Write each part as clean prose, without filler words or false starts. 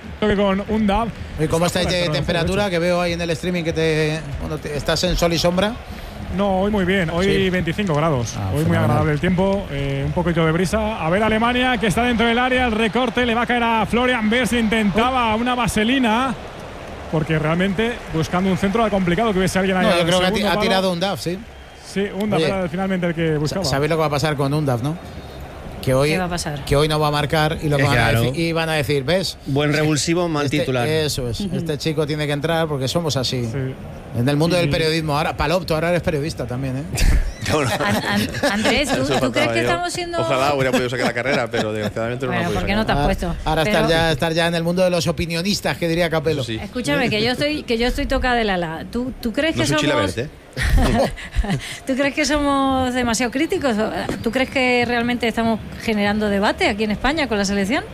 Con un DAB. ¿Y cómo estáis de temperatura? Que veo ahí en el streaming que estás en sol y sombra. No, hoy muy bien, hoy sí. 25 grados. Hoy muy agradable el tiempo, un poquito de brisa. A ver Alemania, que está dentro del área, el recorte le va a caer a Florian Wirtz. Intentaba una vaselina, porque realmente buscando un centro era complicado que hubiese alguien ahí. No, yo creo que ha tirado un DAF, sí. Sí, un DAF era finalmente el que buscaba. ¿Sabéis lo que va a pasar con un DAF, no? Que hoy, ¿qué va a pasar? Que hoy no va a marcar y lo que van a decir, ¿ves? Buen revulsivo, mal titular. Eso es. Este chico tiene que entrar porque somos así. Sí. En el mundo del periodismo. Ahora, Palop, ahora eres periodista también, ¿eh? Andrés, ¿tú crees que estamos siendo...? Ojalá hubiera podido sacar la carrera, pero desgraciadamente no la he podido. ¿Por qué no te has puesto? Ahora estar ya en el mundo de los opinionistas, que diría Capello. Sí. Escúchame, que yo estoy tocada del ala. ¿Tú crees que somos...? ¿Tú crees que somos demasiado críticos? ¿Tú crees que realmente estamos generando debate aquí en España con la selección?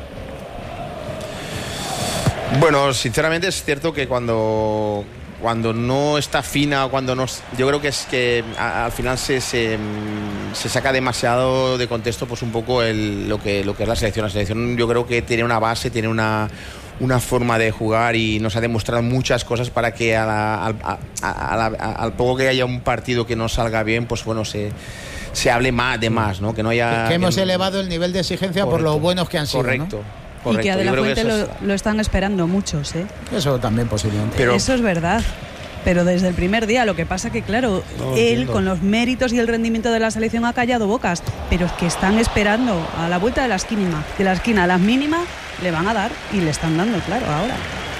Bueno, sinceramente es cierto que cuando no está fina, cuando no, yo creo que es que al final se saca demasiado de contexto, pues un poco lo que es la selección. La selección yo creo que tiene una base, tiene una forma de jugar y nos ha demostrado muchas cosas para que al poco que haya un partido que no salga bien, pues bueno, se hable más, ¿no? Que no haya... Que hemos elevado el nivel de exigencia. Correcto, por lo buenos que han sido, correcto. ¿no? Y que a De La Fuente lo están esperando muchos, ¿eh? Eso también posiblemente. Pero eso es verdad. Pero desde el primer día, lo que pasa que, claro, él con los méritos y el rendimiento de la selección ha callado bocas, pero es que están esperando a la vuelta de la esquina, a las mínimas le van a dar y le están dando, claro, ahora.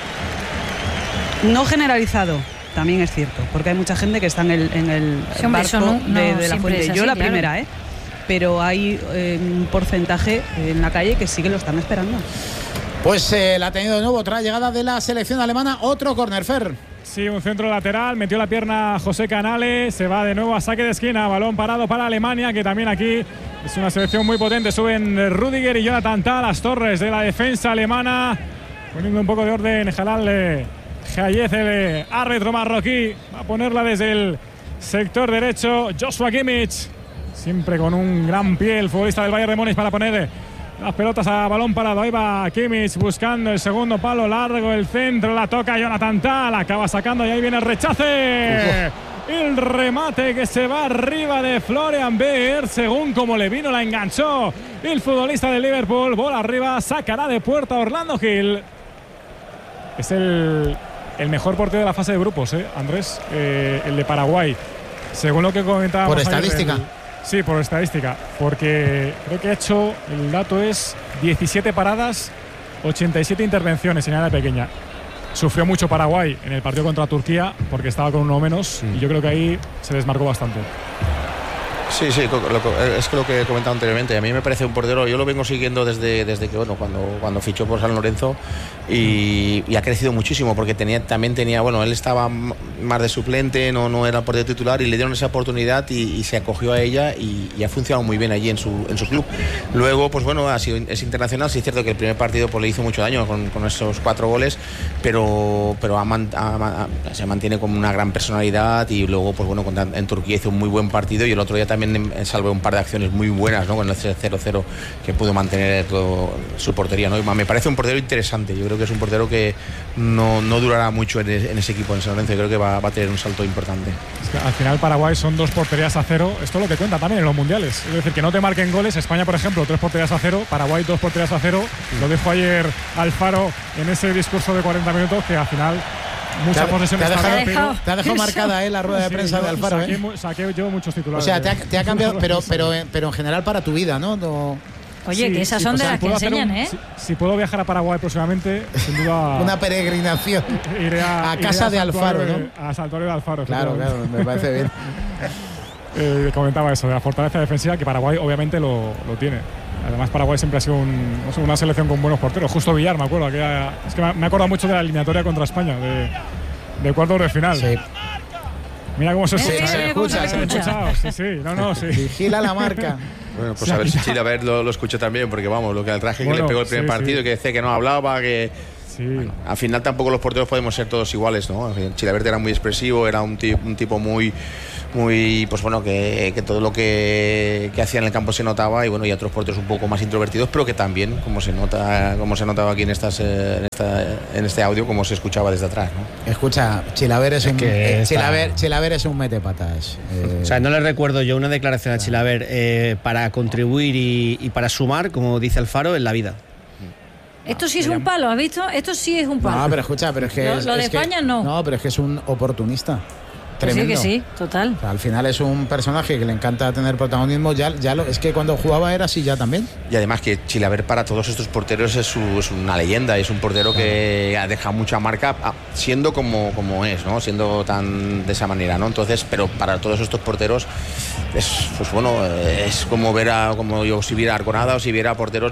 No generalizado, también es cierto, porque hay mucha gente que está en el barco de La Fuente. Yo la primera, pero hay un porcentaje en la calle que sí que lo están esperando. Pues la ha tenido de nuevo otra llegada de la selección alemana, otro córner, Fer. Sí, un centro lateral, metió la pierna José Canales, se va de nuevo a saque de esquina, balón parado para Alemania, que también aquí es una selección muy potente. Suben Rüdiger y Jonathan Tah, las torres de la defensa alemana, poniendo un poco de orden. Jalal Hayez, el árbitro marroquí, va a ponerla desde el sector derecho. Joshua Kimmich, siempre con un gran pie el futbolista del Bayern de Múnich para poner las pelotas a balón parado. Ahí va Kimmich buscando el segundo palo largo, el centro, la toca Jonathan Tah, la acaba sacando y ahí viene el rechace. El remate que se va arriba de Florian Wirtz, según como le vino la enganchó el futbolista del Liverpool. Bola arriba, sacará de puerta Orlando Gil. Es el mejor portero de la fase de grupos, Andrés, el de Paraguay, según lo que comentábamos. Por estadística. Sí, por estadística, porque creo que ha hecho, el dato es 17 paradas, 87 intervenciones en área pequeña. Sufrió mucho Paraguay en el partido contra Turquía porque estaba con uno menos y yo creo que ahí se desmarcó bastante. Sí, es lo que he comentado anteriormente. A mí me parece un portero, yo lo vengo siguiendo desde que cuando fichó por San Lorenzo y ha crecido muchísimo porque también tenía, él estaba más de suplente, no era portero titular y le dieron esa oportunidad y se acogió a ella y ha funcionado muy bien allí en su club. Luego, pues es internacional, sí es cierto que el primer partido pues le hizo mucho daño con esos 4 goles, pero se mantiene como una gran personalidad y luego, pues en Turquía hizo un muy buen partido y el otro día también salvó un par de acciones muy buenas, ¿no? Con el 0-0 que pudo mantener su portería, ¿no? Me parece un portero interesante. Yo creo que es un portero que no durará mucho en ese equipo en San Lorenzo. Yo creo que va a tener un salto importante. Es que al final Paraguay son 2 porterías a 0. Esto es lo que cuenta también en los mundiales. Es decir, que no te marquen goles. España, por ejemplo, 3 porterías a 0. Paraguay 2 porterías a 0. Lo dijo ayer Alfaro en ese discurso de 40 minutos que al final mucha posesión. Te ha dejado marcada la rueda de prensa de Alfaro. Saqué yo muchos titulares. O sea, te ha cambiado, pero en general para tu vida, ¿no? Oye, sí, que esas son de las que enseñan, Si puedo viajar a Paraguay próximamente, sin duda. Una peregrinación. Iré a casa de Alfaro, ¿no? A Santuario de Alfaro. Claro, me parece bien. Comentaba eso, de la fortaleza defensiva, que Paraguay obviamente lo tiene. Además, Paraguay siempre ha sido una selección con buenos porteros. Justo Villar, me acuerdo. Es que me acuerdo mucho de la eliminatoria contra España, de cuartos de final. Sí. Mira cómo se escucha. Sí. No. Vigila la marca. Bueno, pues a ver si Chile lo escucha también, porque lo que al traje que le pegó el primer partido, que decía que no hablaba, que Sí. Bueno, al final tampoco los porteros podemos ser todos iguales, ¿no? Chilavert era muy expresivo, era un tipo muy pues bueno, que todo lo que hacía en el campo se notaba, y bueno, y otros porteros un poco más introvertidos, pero que también, como se notaba aquí en este audio, como se escuchaba desde atrás, ¿no? Escucha, Chilavert es un metepatas. O sea, no le recuerdo yo una declaración a Chilavert para contribuir y para sumar, como dice Alfaro, en la vida. Esto sí es un palo, ¿has visto? Esto sí es un palo. No, pero escucha, pero es que... Lo de España no. No, pero es que es un oportunista. Pues Tremendo. sí, que sí, total. O sea, al final es un personaje que le encanta tener protagonismo. Es que cuando jugaba era así ya también. Y además que Chilavert para todos estos porteros es una leyenda, es un portero que ha dejado mucha marca siendo como es, ¿no? Siendo tan de esa manera, ¿no? Entonces, pero para todos estos porteros es, pues bueno, es como como yo si viera Arconada o si viera porteros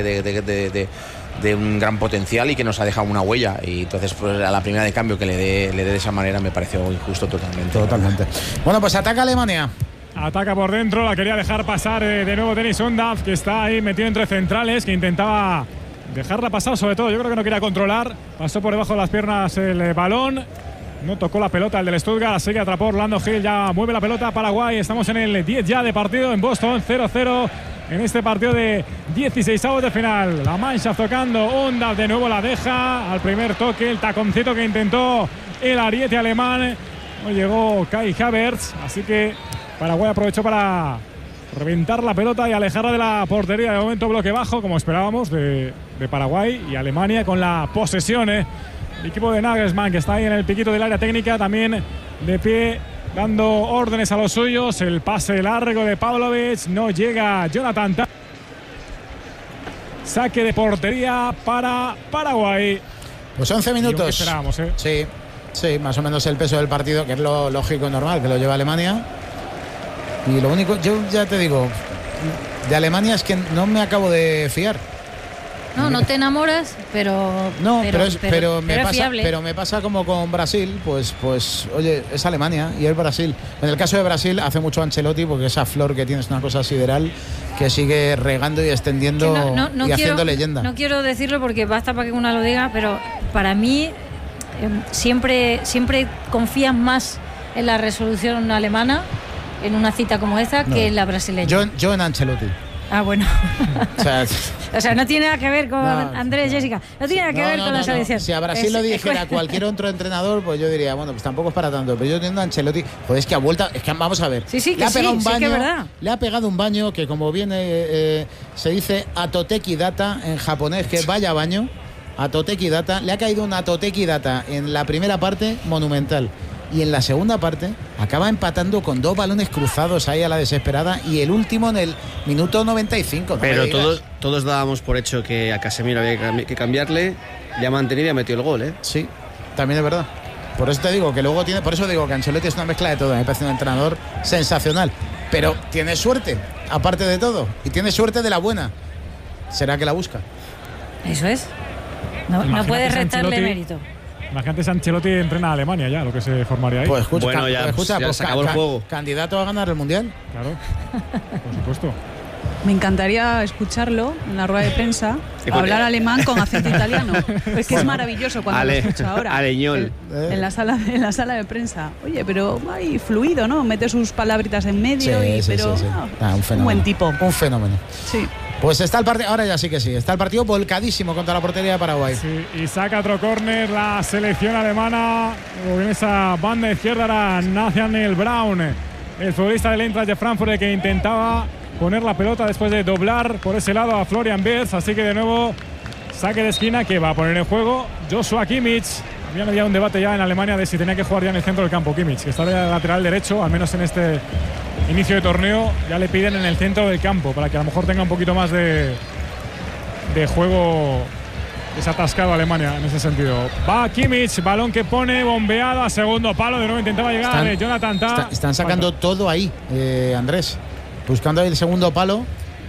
de un gran potencial y que nos ha dejado una huella, y entonces pues a la primera de cambio que le dé de esa manera me pareció injusto totalmente. Bueno, pues ataca Alemania. Ataca por dentro, la quería dejar pasar de nuevo Dennis Undav, que está ahí metido entre centrales, que intentaba dejarla pasar, sobre todo yo creo que no quería controlar, pasó por debajo de las piernas el balón, no tocó la pelota el del Stuttgart, así que atrapó Orlando Hill, ya mueve la pelota Paraguay. Estamos en el 10 ya de partido en Boston, 0-0 en este partido de 16avos de final. La Mannschaft tocando, Undav de nuevo la deja al primer toque, el taconcito que intentó el ariete alemán, no llegó Kai Havertz, así que Paraguay aprovechó para reventar la pelota y alejarla de la portería. De momento bloque bajo, como esperábamos de Paraguay, y Alemania con la posesión, El equipo de Nagelsmann, que está ahí en el piquito del área técnica, también de pie, dando órdenes a los suyos. El pase largo de Pavlovic, no llega Jonathan Tah. Saque de portería para Paraguay. Pues 11 minutos. Esperábamos, Sí, más o menos el peso del partido, que es lo lógico y normal, que lo lleva Alemania. Y lo único, yo ya te digo, de Alemania es que no me acabo de fiar. No te enamoras, pero me pasa como con Brasil, pues oye, es Alemania y es Brasil. En el caso de Brasil hace mucho Ancelotti, porque esa flor que tiene es una cosa sideral que sigue regando y extendiendo y haciendo leyenda. No quiero decirlo porque basta para que una lo diga, pero para mí siempre confías más en la resolución alemana en una cita como esta que en la brasileña. Yo en Ancelotti. Ah, bueno. O sea, no tiene nada que ver con Andrés, Jessica. No tiene nada que ver con la selección. Si a Brasil lo dijera cualquier otro entrenador, pues yo diría, bueno, pues tampoco es para tanto. Pero yo entiendo a Ancelotti, pues es que ha vuelto, es que vamos a ver. Sí, le ha pegado un baño, que es verdad. Le ha pegado un baño que, como viene, se dice atoteki data en japonés, que vaya baño. Atoteki data. Le ha caído una atoteki data en la primera parte, monumental. Y en la segunda parte acaba empatando con 2 balones cruzados ahí a la desesperada, y el último en el minuto 95. Pero todos dábamos por hecho que a Casemiro había que cambiarle, le ha mantenido y ha metido el gol, Sí, también es verdad. Por eso te digo que luego por eso digo que Ancelotti es una mezcla de todo. Me parece un entrenador sensacional, pero tiene suerte, aparte de todo, y tiene suerte de la buena. ¿Será que la busca? Eso es. No puedes restarle mérito. Imagínate si Ancelotti entrena a Alemania ya, lo que se formaría ahí. Pues escucha, bueno, ya se acabó el juego. Candidato a ganar el Mundial. Claro, por supuesto. Me encantaría escucharlo en la rueda de prensa, hablar alemán con acento italiano. Es que es maravilloso cuando lo escucho ahora. Aleñol. En la sala de prensa. Oye, pero hay fluido, ¿no? Mete sus palabritas en medio un fenómeno. Un buen tipo. Un fenómeno. Sí. Pues está el partido, ahora ya sí que sí, está el partido volcadísimo contra la portería de Paraguay. Sí, y saca otro córner la selección alemana. En esa banda izquierda era Nathaniel Braun, el futbolista del Eintracht de Frankfurt, que intentaba poner la pelota después de doblar por ese lado a Florian Wirtz. Así que de nuevo saque de esquina que va a poner en juego Joshua Kimmich. Había un debate ya en Alemania de si tenía que jugar ya en el centro del campo Kimmich, que está de lateral derecho, al menos en este inicio de torneo. Ya le piden en el centro del campo para que a lo mejor tenga un poquito más de juego desatascado Alemania en ese sentido. Va Kimmich, balón que pone bombeado a segundo palo, de nuevo intentaba llegar Jonathan Tah. Están sacando todo ahí, Andrés, buscando ahí el segundo palo.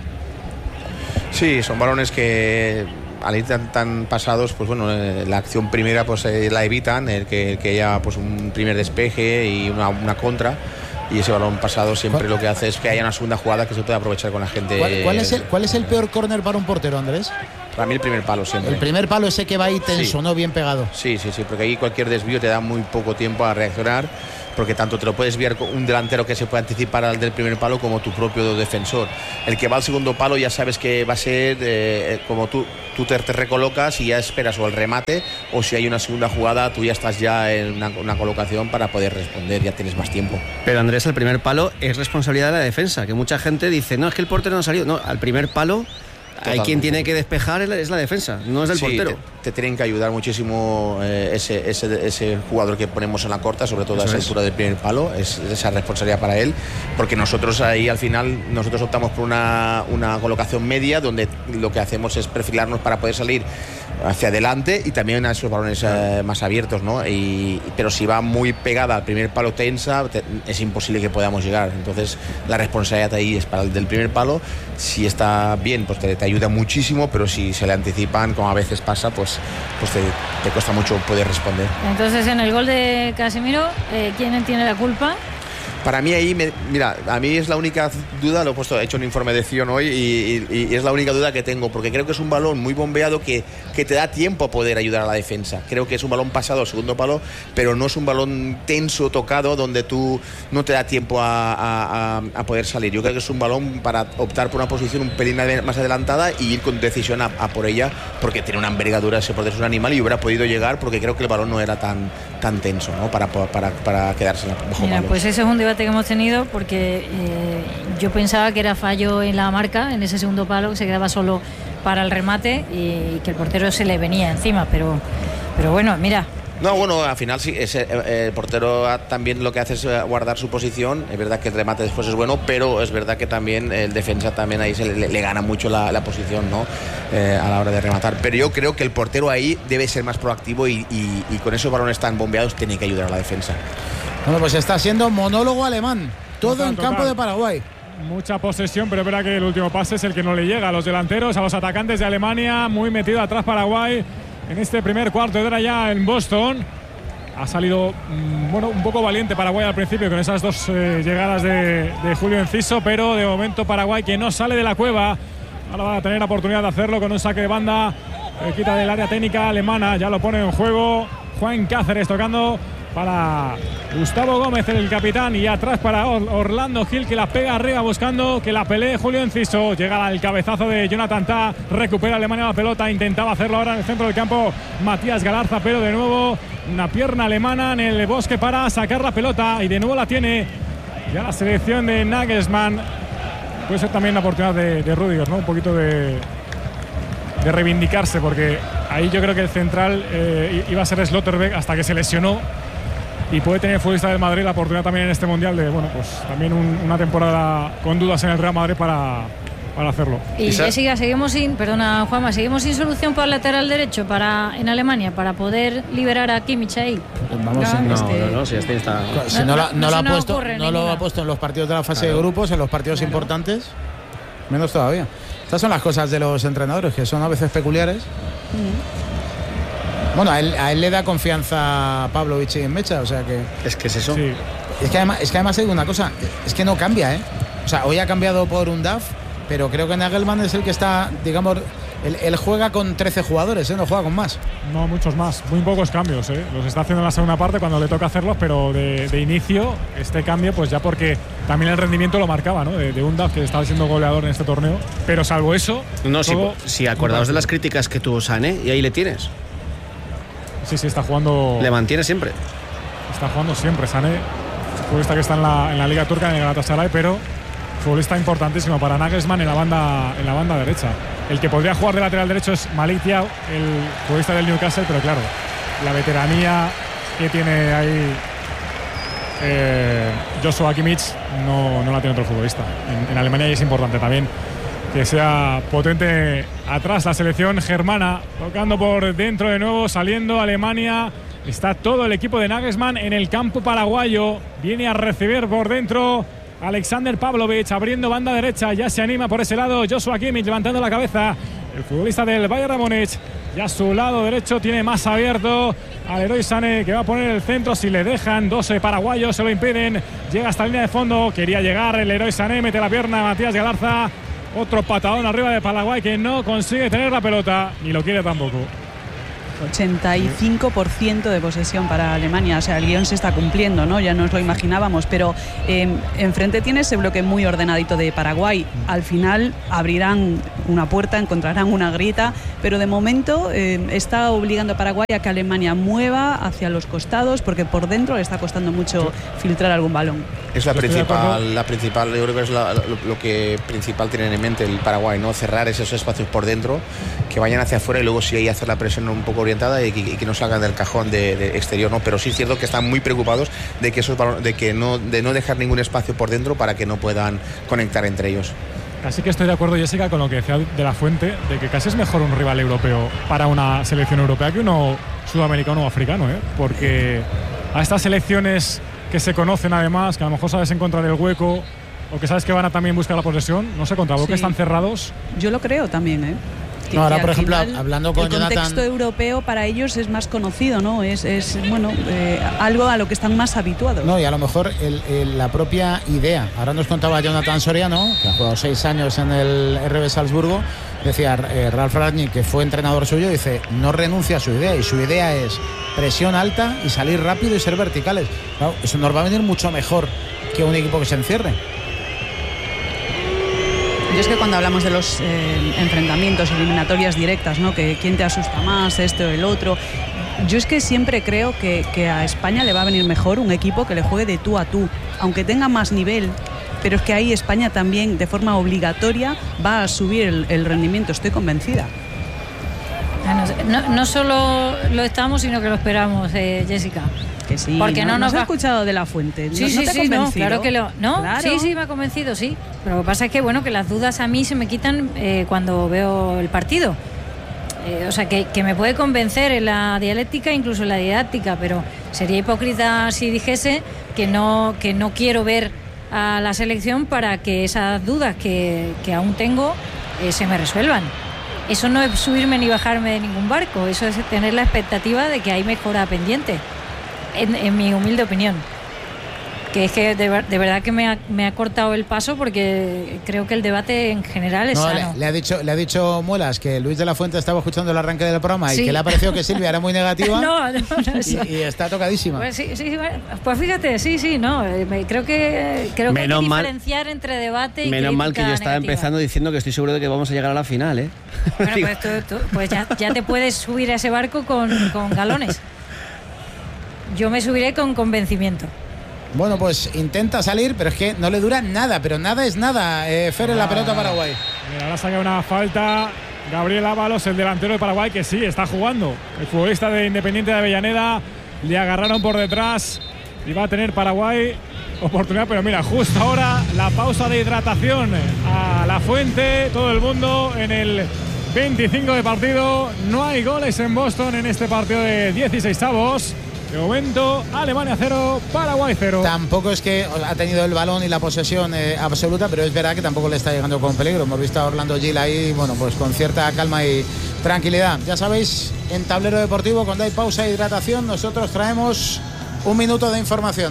Sí, son balones que al ir tan pasados, pues bueno, la acción primera pues la evitan, que haya pues un primer despeje y una contra, y ese balón pasado siempre lo que hace es que haya una segunda jugada que se pueda aprovechar con la gente. ¿Cuál es el peor córner para un portero, Andrés? Para mí el primer palo siempre. El primer palo ese que va ahí tenso, ¿no? Bien pegado. Sí, porque ahí cualquier desvío te da muy poco tiempo a reaccionar, porque tanto te lo puedes desviar con un delantero que se puede anticipar al del primer palo como tu propio defensor. El que va al segundo palo ya sabes que va a ser como tú te recolocas y ya esperas o el remate, o si hay una segunda jugada tú ya estás ya en una colocación para poder responder, ya tienes más tiempo. Pero Andrés, el primer palo es responsabilidad de la defensa, que mucha gente dice, no, es que el portero no ha salido. No, al primer palo hay quien tiene que despejar, es la defensa, no es el portero. Te tienen que ayudar muchísimo ese jugador que ponemos en la corta, sobre todo a esa altura del primer palo, es esa responsabilidad para él, porque nosotros ahí al final optamos por una colocación media donde lo que hacemos es perfilarnos para poder salir hacia adelante y también a esos balones más abiertos, ¿no? Pero si va muy pegada al primer palo tensa, es imposible que podamos llegar. Entonces la responsabilidad ahí es para el del primer palo. Si está bien, pues te ayuda muchísimo, pero si se le anticipan, como a veces pasa, pues te cuesta mucho poder responder. Entonces, en el gol de Casemiro, ¿quién tiene la culpa? Para mí ahí, mira, a mí es la única duda, lo he puesto, he hecho un informe de acción hoy y es la única duda que tengo, porque creo que es un balón muy bombeado que te da tiempo a poder ayudar a la defensa. Creo que es un balón pasado al segundo palo, pero no es un balón tenso, tocado, donde tú no te da tiempo a poder salir. Yo creo que es un balón para optar por una posición un pelín más adelantada y ir con decisión a por ella, porque tiene una envergadura, ese portero es un animal y hubiera podido llegar, porque creo que el balón no era tan tenso, ¿no? Para quedarse bajo Mira, palos. pues ese es un debate que hemos tenido, porque yo pensaba que era fallo en la marca, en ese segundo palo, que se quedaba solo para el remate y que el portero se le venía encima, pero bueno, mira. No, bueno, al final sí, el portero también lo que hace es guardar su posición. Es verdad que el remate después es bueno, pero es verdad que también el defensa también ahí le gana mucho la posición, ¿no? A la hora de rematar. Pero yo creo que el portero ahí debe ser más proactivo y con esos balones tan bombeados tiene que ayudar a la defensa. Bueno, pues está siendo monólogo alemán. Todo en campo de Paraguay. Mucha posesión, pero es verdad que el último pase es el que no le llega a los delanteros, a los atacantes de Alemania. Muy metido atrás Paraguay en este primer cuarto de hora ya en Boston. Ha salido un poco valiente Paraguay al principio con esas dos llegadas de Julio Enciso, pero de momento Paraguay que no sale de la cueva. Ahora va a tener oportunidad de hacerlo con un saque de banda. Quita del área técnica alemana, ya lo pone en juego Juan Cáceres tocando para Gustavo Gómez, el capitán, y atrás para Orlando Gil, que la pega arriba buscando que la pelee Julio Enciso. Llega al cabezazo de Jonathan Tah, recupera Alemania la pelota, intentaba hacerlo ahora en el centro del campo Matías Galarza, pero de nuevo una pierna alemana en el bosque para sacar la pelota y de nuevo la tiene ya la selección de Nagelsmann. Puede ser también la oportunidad de Rüdiger, ¿no? Un poquito de reivindicarse, porque ahí yo creo que el central iba a ser Slotterbeck hasta que se lesionó. Y puede tener el futbolista del Madrid la oportunidad también en este Mundial de, pues también una temporada con dudas en el Real Madrid para hacerlo. Y Jessica, seguimos sin solución para el lateral derecho en Alemania para poder liberar a Kimmich ahí. Si este está... Si no lo ha puesto en los partidos de la fase de grupos, en los partidos importantes, menos todavía. Estas son las cosas de los entrenadores, que son a veces peculiares. Bueno, a él le da confianza Pavlovich en Mecha, o sea que... Es que es eso. Sí. Es que además hay una cosa, es que no cambia, ¿eh? O sea, hoy ha cambiado por un DAF, pero creo que Nagelsmann es el que está, digamos, él juega con 13 jugadores, ¿eh? No juega con más. No, muchos más, muy pocos cambios, ¿eh? Los está haciendo en la segunda parte cuando le toca hacerlos, pero de inicio este cambio, pues ya porque también el rendimiento lo marcaba, ¿no? De un DAF que estaba siendo goleador en este torneo, pero salvo eso... No, si acordaos de las críticas que tuvo Sané, y ahí le tienes. Sí, está jugando... Le mantiene siempre. Está jugando siempre, Sané, futbolista que está en la Liga Turca, en el Galatasaray, pero futbolista importantísimo para Nagelsmann en la banda derecha. El que podría jugar de lateral derecho es Malik Thiaw, el futbolista del Newcastle, pero claro, la veteranía que tiene ahí Joshua Kimmich no la tiene otro futbolista. En Alemania y es importante también que sea potente atrás la selección germana, tocando por dentro de nuevo, saliendo Alemania. Está todo el equipo de Nagelsmann en el campo paraguayo. Viene a recibir por dentro Alexander Pavlovich, abriendo banda derecha. Ya se anima por ese lado Joshua Kimmich, levantando la cabeza. El futbolista del Bayern de Múnich. Ya a su lado derecho tiene más abierto al Leroy Sané, que va a poner el centro. Si le dejan 12 paraguayos, se lo impiden. Llega hasta la línea de fondo. Quería llegar el Leroy Sané, mete la pierna Matías Galarza. Otro patadón arriba de Paraguay que no consigue tener la pelota, ni lo quiere tampoco. 85% de posesión para Alemania, o sea, el guión se está cumpliendo, ¿no? Ya nos lo imaginábamos, pero enfrente tiene ese bloque muy ordenadito de Paraguay. Al final abrirán una puerta, encontrarán una grieta, pero de momento está obligando a Paraguay a que Alemania mueva hacia los costados, porque por dentro le está costando mucho filtrar algún balón. Es la principal, yo creo que es lo que principal tienen en mente el Paraguay, ¿no? Cerrar esos espacios por dentro, que vayan hacia afuera y luego sí ahí hacer la presión un poco orientada y que no salgan del cajón de exterior, ¿no? Pero sí es cierto que están muy preocupados de no dejar ningún espacio por dentro para que no puedan conectar entre ellos. Así que estoy de acuerdo, Jessica, con lo que decía de la Fuente, de que casi es mejor un rival europeo para una selección europea que uno sudamericano o africano, ¿eh? Porque a estas selecciones que se conocen además, que a lo mejor sabes encontrar el hueco o que sabes que van a también buscar la posesión, no sé, contra Boca están cerrados. Yo lo creo también, ¿eh? No, ahora, por ejemplo, hablando con Jonathan, el contexto europeo para ellos es más conocido, ¿no? Es algo a lo que están más habituados. No, y a lo mejor la propia idea. Ahora nos contaba Jonathan Soriano, que ha jugado 6 años en el RB Salzburgo, decía Ralf Rangnick, que fue entrenador suyo, dice, no renuncia a su idea, y su idea es presión alta y salir rápido y ser verticales. Claro, eso nos va a venir mucho mejor que un equipo que se encierre. Yo es que cuando hablamos de los enfrentamientos, eliminatorias directas, ¿no? Que quién te asusta más, este o el otro, yo es que siempre creo que a España le va a venir mejor un equipo que le juegue de tú a tú, aunque tenga más nivel, pero es que ahí España también de forma obligatoria va a subir el rendimiento, estoy convencida. No solo lo estamos, sino que lo esperamos, Jessica. Que sí, porque no nos ha escuchado de la Fuente. Sí, ¿No te ha convencido? No, claro que lo. No, claro. Sí, me ha convencido, sí. Pero lo que pasa es que que las dudas a mí se me quitan cuando veo el partido. O sea, que me puede convencer en la dialéctica, incluso en la didáctica, pero sería hipócrita si dijese que no quiero ver a la selección para que esas dudas que aún tengo se me resuelvan. Eso no es subirme ni bajarme de ningún barco, eso es tener la expectativa de que hay mejora pendiente. En mi humilde opinión, que es que de verdad que me ha cortado el paso, porque creo que el debate en general es sano. Le ha dicho Muelas que Luis de la Fuente estaba escuchando el arranque del programa y que le ha parecido que Silvia era muy negativa. No, y está tocadísima. Pues pues fíjate, creo que diferenciar entre debate y menos mal que yo estaba negativa. empezando diciendo que estoy seguro de que vamos a llegar a la final, ¿eh? Bueno, pues ya te puedes subir a ese barco con galones. Yo me subiré con convencimiento. Bueno, pues intenta salir, pero es que no le dura nada, pero nada es nada. Fer en la pelota Paraguay. Ahora saca una falta Gabriel Ábalos, el delantero de Paraguay, que sí, está jugando. El futbolista de Independiente de Avellaneda, le agarraron por detrás y va a tener Paraguay oportunidad, pero mira, justo ahora la pausa de hidratación a la Fuente, todo el mundo en el 25 de partido. No hay goles en Boston en este partido de 16avos. De momento, Alemania 0, Paraguay 0. Tampoco es que ha tenido el balón y la posesión absoluta, pero es verdad que tampoco le está llegando con peligro. Hemos visto a Orlando Gil ahí, bueno, pues con cierta calma y tranquilidad. Ya sabéis, en Tablero Deportivo, cuando hay pausa e hidratación, nosotros traemos un minuto de información.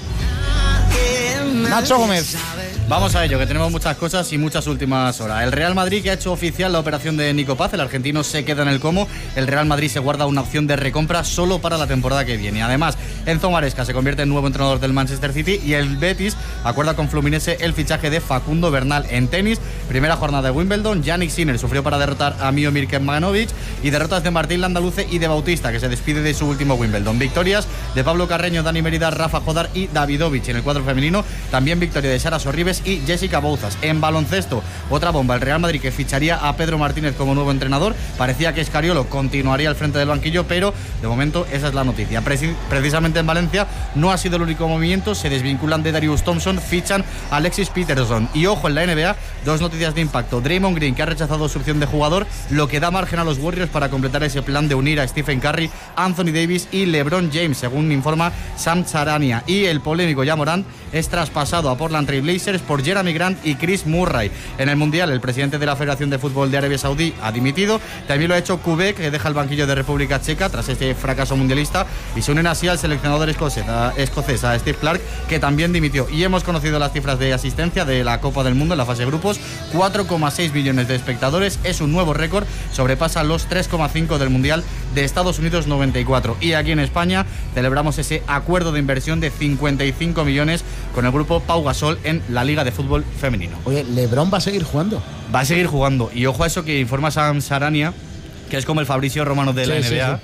Nacho Gómez. Vamos a ello, que tenemos muchas cosas y muchas últimas horas. El Real Madrid, que ha hecho oficial la operación de Nico Paz, el argentino se queda en el Como. El Real Madrid se guarda una opción de recompra solo para la temporada que viene. Además, Enzo Maresca se convierte en nuevo entrenador del Manchester City y el Betis acuerda con Fluminense el fichaje de Facundo Bernal. En tenis, primera jornada de Wimbledon, Jannik Sinner sufrió para derrotar a Miomir Kecmanovic y derrotas de Martín Landaluce y de Bautista, que se despide de su último Wimbledon. Victorias de Pablo Carreño, Dani Mérida, Rafa Jodar y Davidovich. En el cuadro femenino, también victoria de Sara Sorribes y Jessica Bouzas. En baloncesto, otra bomba, el Real Madrid, que ficharía a Pedro Martínez como nuevo entrenador. Parecía que Escariolo continuaría al frente del banquillo, pero de momento esa es la noticia. Precisamente en Valencia no ha sido el único movimiento, se desvinculan de Darius Thompson, fichan a Alexis Peterson. Y ojo, en la NBA, dos noticias de impacto. Draymond Green, que ha rechazado su opción de jugador, lo que da margen a los Warriors para completar ese plan de unir a Stephen Curry, Anthony Davis y LeBron James, según informa Sam Charania. Y el polémico Ja Morant es traspasado a Portland Trail Blazers por Jeremy Grant y Chris Murray. En el Mundial, el presidente de la Federación de Fútbol de Arabia Saudí ha dimitido. También lo ha hecho Kubek, que deja el banquillo de República Checa tras este fracaso mundialista, y se unen así al seleccionador escocés, a Steve Clarke, que también dimitió. Y hemos conocido las cifras de asistencia de la Copa del Mundo en la fase de grupos: 4,6 millones de espectadores, es un nuevo récord, sobrepasa los 3,5 del Mundial de Estados Unidos 94. Y aquí en España celebramos ese acuerdo de inversión de 55 millones con el grupo Pau Gasol en la Liga de Fútbol Femenino. Oye, ¿LeBron va a seguir jugando? Va a seguir jugando, y ojo a eso que informa Sam Sarania, que es como el Fabrizio Romano de la NBA.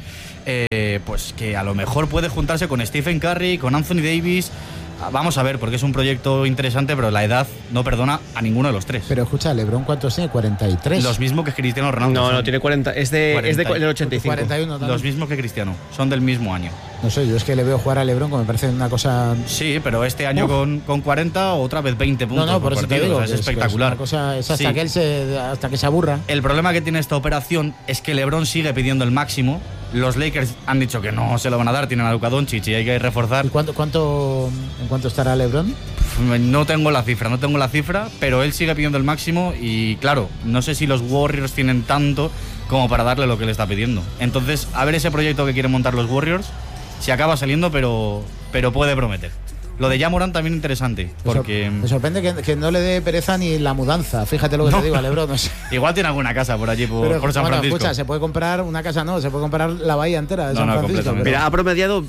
Pues que a lo mejor puede juntarse con Stephen Curry, con Anthony Davis. Vamos a ver, porque es un proyecto interesante, pero la edad no perdona a ninguno de los tres. Pero escucha, ¿LeBron cuántos tiene? 43. Los mismos que Cristiano Ronaldo. No, tiene 40. Es del 85. 41 también. Los mismos que Cristiano. Son del mismo año. No sé, yo es que le veo jugar a LeBron como me parece una cosa... Sí, pero este año con 40, otra vez 20 puntos. No, por eso te digo, o sea, es espectacular. Es una cosa, es hasta que él hasta que se aburra. El problema que tiene esta operación es que LeBron sigue pidiendo el máximo. Los Lakers han dicho que no se lo van a dar, tienen a Luka Doncic y hay que reforzar. ¿Y en cuánto estará LeBron? No tengo la cifra, pero él sigue pidiendo el máximo y claro, no sé si los Warriors tienen tanto como para darle lo que le está pidiendo. Entonces, a ver ese proyecto que quieren montar los Warriors, si acaba saliendo, pero puede prometer. Lo de Ja Morant también interesante, porque... Me sorprende que no le dé pereza ni la mudanza, fíjate lo que te digo a LeBron. No sé. Igual tiene alguna casa por allí, por San Francisco. Escucha, se puede comprar una casa, se puede comprar la bahía entera de San Francisco. Pero... Mira, ha promediado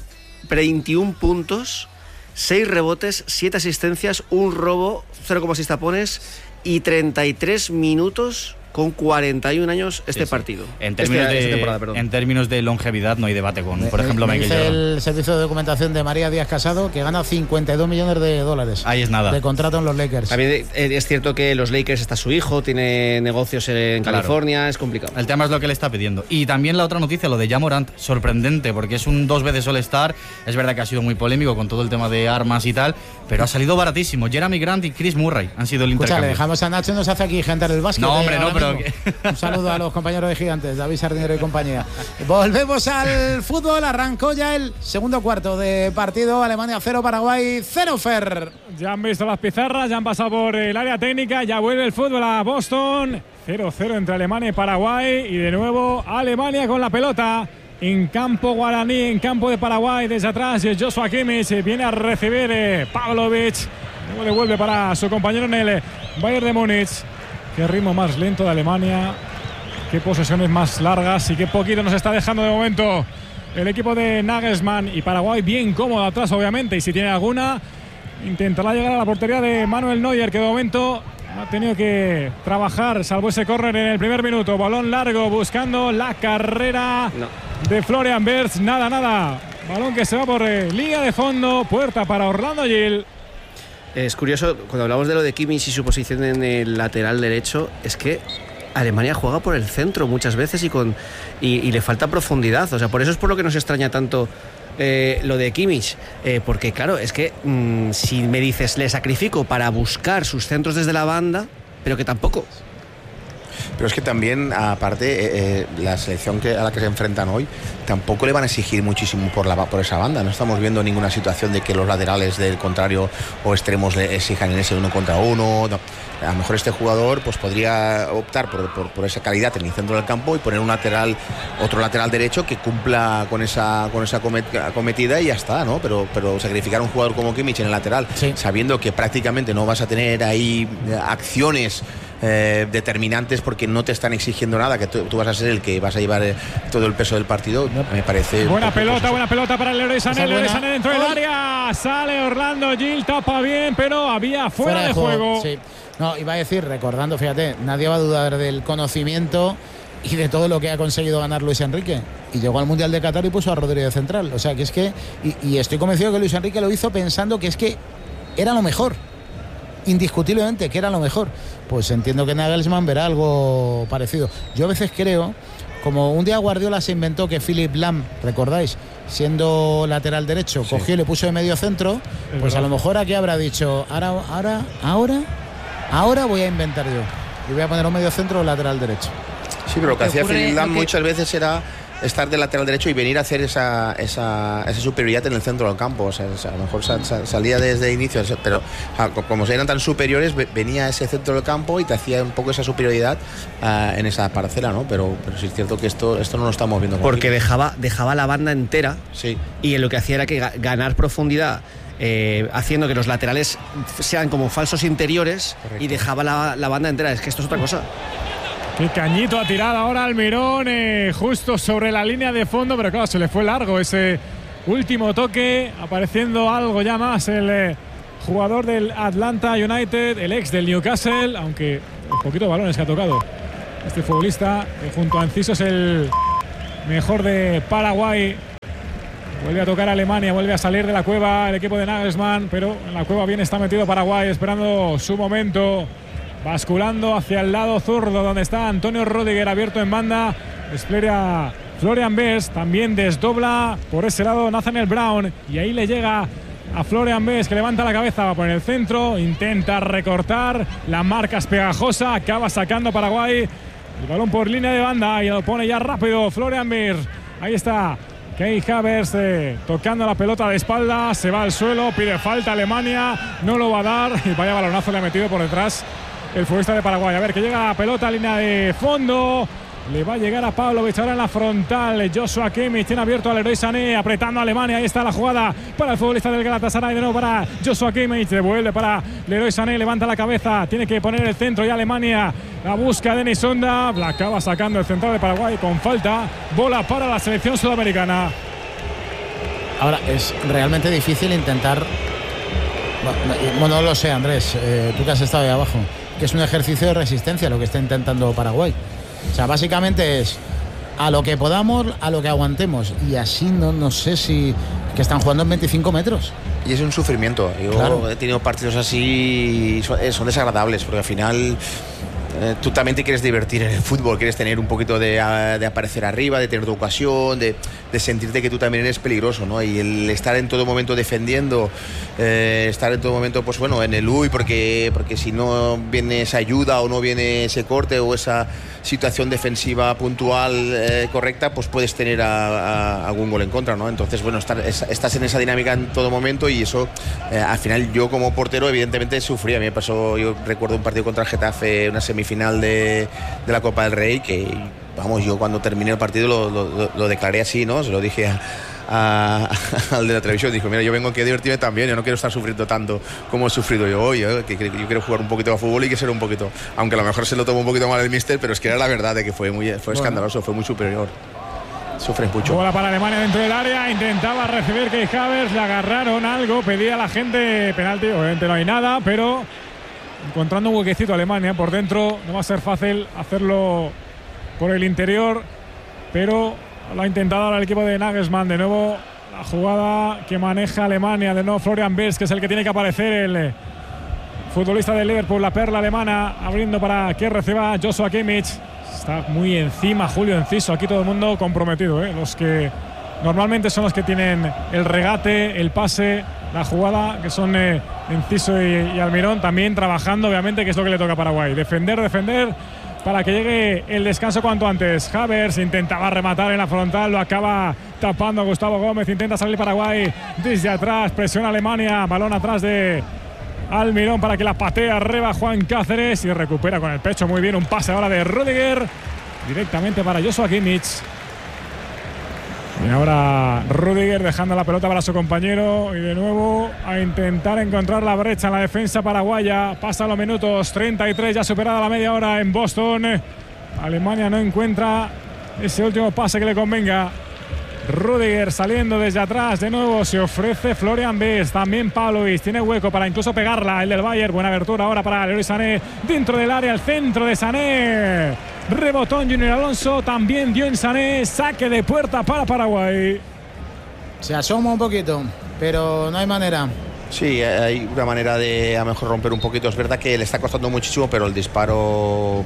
21 puntos, 6 rebotes, 7 asistencias, un robo, 0,6 tapones y 33 minutos con 41 años partido. En términos de longevidad no hay debate con, por ejemplo, Michael Jordan. El servicio de documentación de María Díaz Casado, que gana 52 millones de dólares. Ahí es nada. De contrato en los Lakers. También es cierto que los Lakers está su hijo, tiene negocios en California, es complicado. El tema es lo que le está pidiendo. Y también la otra noticia, lo de Ja Morant, sorprendente, porque es un 2 veces All-Star. Es verdad que ha sido muy polémico con todo el tema de armas y tal, pero ha salido baratísimo. Jeremy Grant y Chris Murray han sido el intercambio. Le dejamos a Nacho, nos hace aquí gente del básquet. No, hombre, no, pero... Un saludo a los compañeros de Gigantes, David Sardinero y compañía. Volvemos al fútbol, arrancó ya el segundo cuarto de partido. Alemania 0, Paraguay 0, Fer. Ya han visto las pizarras, ya han pasado por el área técnica, ya vuelve el fútbol a Boston. 0-0 entre Alemania y Paraguay, y de nuevo Alemania con la pelota en campo guaraní, en campo de Paraguay. Desde atrás Joshua Kimmich viene a recibir Pavlovic, luego devuelve para su compañero en el Bayern de Múnich. Qué ritmo más lento de Alemania, qué posesiones más largas y qué poquito nos está dejando de momento el equipo de Nagelsmann. Y Paraguay bien cómodo atrás, obviamente, y si tiene alguna intentará llegar a la portería de Manuel Neuer, que de momento ha tenido que trabajar, salvo ese córner en el primer minuto. Balón largo buscando la carrera de Florian Wirtz. Nada. Balón que se va por línea de fondo, puerta para Orlando Gil. Es curioso, cuando hablamos de lo de Kimmich y su posición en el lateral derecho, es que Alemania juega por el centro muchas veces y le falta profundidad. O sea, por eso es por lo que nos extraña tanto lo de Kimmich. Porque claro, es que si me dices, le sacrifico para buscar sus centros desde la banda, pero que tampoco. Pero es que también, aparte, la selección a la que se enfrentan hoy tampoco le van a exigir muchísimo por esa banda. No estamos viendo ninguna situación de que los laterales del contrario o extremos le exijan en ese 1 contra 1. No. A lo mejor este jugador pues podría optar por esa calidad en el centro del campo y poner otro lateral derecho que cumpla con esa acometida y ya está, ¿no? Pero sacrificar a un jugador como Kimmich en el lateral, sabiendo que prácticamente no vas a tener ahí acciones determinantes porque no te están exigiendo nada, que tú vas a ser el que vas a llevar todo el peso del partido, me parece... Buena pelota para el Leroy Sané. Leroy Sané dentro del área, sale Orlando Gil, tapa bien, pero había fuera de juego. Sí. No, iba a decir, recordando, fíjate, nadie va a dudar del conocimiento y de todo lo que ha conseguido ganar Luis Enrique. Y llegó al Mundial de Qatar y puso a Rodri de central. O sea, que es que... Y estoy convencido que Luis Enrique lo hizo pensando que es que era lo mejor. Indiscutiblemente que era lo mejor. Pues entiendo que Nagelsmann verá algo parecido. Yo a veces creo, como un día Guardiola se inventó que Philipp Lahm, ¿recordáis? Siendo lateral derecho, cogió y le puso de medio centro, pues a lo mejor aquí habrá dicho, ahora voy a inventar yo y voy a poner un medio centro o lateral derecho. Sí, pero lo que hacía Philipp Lahm muchas veces era estar de lateral derecho y venir a hacer esa superioridad en el centro del campo. O sea, a lo mejor salía desde inicio, pero como eran tan superiores, venía a ese centro del campo y te hacía un poco esa superioridad en esa parcela, ¿no? Pero sí es cierto que esto no lo estamos viendo. Porque dejaba la banda entera, sí, y lo que hacía era que ganar profundidad, haciendo que los laterales sean como falsos interiores. Correcto. Y dejaba la banda entera. Es que esto es otra cosa. Qué cañito ha tirado ahora Almirón, justo sobre la línea de fondo, pero claro, se le fue largo ese último toque, apareciendo algo ya más el jugador del Atlanta United, el ex del Newcastle, aunque un poquito de balones que ha tocado este futbolista, junto a Enciso es el mejor de Paraguay. Vuelve a tocar Alemania, vuelve a salir de la cueva el equipo de Nagelsmann, pero en la cueva bien está metido Paraguay, esperando su momento. Basculando hacia el lado zurdo, donde está Antonio Rüdiger, abierto en banda. Despliega Florian Wirtz, también desdobla por ese lado Nathaniel Brown. Y ahí le llega a Florian Wirtz, que levanta la cabeza, va por el centro, intenta recortar. La marca es pegajosa, acaba sacando Paraguay. El balón por línea de banda y lo pone ya rápido Florian Wirtz. Ahí está Kai Havertz tocando la pelota de espalda, se va al suelo, pide falta Alemania, no lo va a dar. Y vaya balonazo le ha metido por detrás el futbolista de Paraguay. A ver, que llega la pelota, línea de fondo. Le va a llegar a Pavlovic ahora en la frontal. Joshua Kimmich tiene abierto al Leroy Sané, apretando a Alemania. Ahí está la jugada para el futbolista del Galatasaray. De nuevo para Joshua Kimmich. Devuelve para Leroy Sané, levanta la cabeza. Tiene que poner el centro y Alemania la busca Denis Onda. La acaba sacando el central de Paraguay con falta. Bola para la selección sudamericana. Ahora es realmente difícil intentar. Bueno, no lo sé, Andrés. Tú que has estado ahí abajo. Que es un ejercicio de resistencia lo que está intentando Paraguay. O sea, básicamente es a lo que podamos, a lo que aguantemos. Y así no sé si... que están jugando en 25 metros. Y es un sufrimiento. Yo claro, he tenido partidos así, son desagradables, porque al final... tú también te quieres divertir en el fútbol, quieres tener un poquito de aparecer arriba, de tener tu ocasión, de sentirte que tú también eres peligroso, ¿no? Y el estar en todo momento defendiendo, estar en todo momento, pues bueno, en el porque si no viene esa ayuda o no viene ese corte o esa situación defensiva puntual correcta, pues puedes tener algún gol en contra, ¿no? Entonces, bueno, estás en esa dinámica en todo momento y eso, al final yo como portero evidentemente sufrí. A mí me pasó, yo recuerdo un partido contra el Getafe, una semifinal de la Copa del Rey, que vamos, yo cuando terminé el partido lo declaré así, ¿no? Se lo dije al de la televisión, dijo, mira, yo vengo aquí a divertirme también, yo no quiero estar sufriendo tanto como he sufrido yo hoy, que yo quiero jugar un poquito a fútbol y que ser un poquito, aunque a lo mejor se lo tomó un poquito mal el míster, pero es que era la verdad de que fue escandaloso, fue muy superior. Sufres mucho. Bola para Alemania dentro del área, intentaba recibir Kai Havertz, le agarraron algo, pedía a la gente penalti, obviamente no hay nada, pero encontrando un huequecito a Alemania por dentro, no va a ser fácil hacerlo por el interior, pero lo ha intentado ahora el equipo de Nagelsmann. De nuevo la jugada que maneja Alemania, de nuevo Florian Wirtz, que es el que tiene que aparecer, el futbolista del Liverpool, la perla alemana, abriendo para que reciba Joshua Kimmich. Está muy encima Julio Enciso, aquí todo el mundo comprometido, los que normalmente son los que tienen el regate, el pase, la jugada, que son Enciso y Almirón, también trabajando, obviamente, que es lo que le toca a Paraguay. Defender para que llegue el descanso cuanto antes. Havertz intentaba rematar en la frontal, lo acaba tapando Gustavo Gómez, intenta salir Paraguay desde atrás, presiona Alemania, balón atrás de Almirón para que la patee arriba Juan Cáceres y recupera con el pecho muy bien, un pase ahora de Rüdiger directamente para Joshua Kimmich. Y ahora Rüdiger dejando la pelota para su compañero y de nuevo a intentar encontrar la brecha en la defensa paraguaya. Pasan los minutos 33, ya superada la media hora en Boston. Alemania no encuentra ese último pase que le convenga. Rüdiger saliendo desde atrás, de nuevo se ofrece Florian Wirtz, también Pavlovic, tiene hueco para incluso pegarla, el del Bayern, buena abertura ahora para Leroy Sané, dentro del área, el centro de Sané, rebotón Junior Alonso, también dio en Sané, saque de puerta para Paraguay. Se asoma un poquito, pero no hay manera. Sí, hay una manera de a lo mejor romper un poquito. Es verdad que le está costando muchísimo, pero el disparo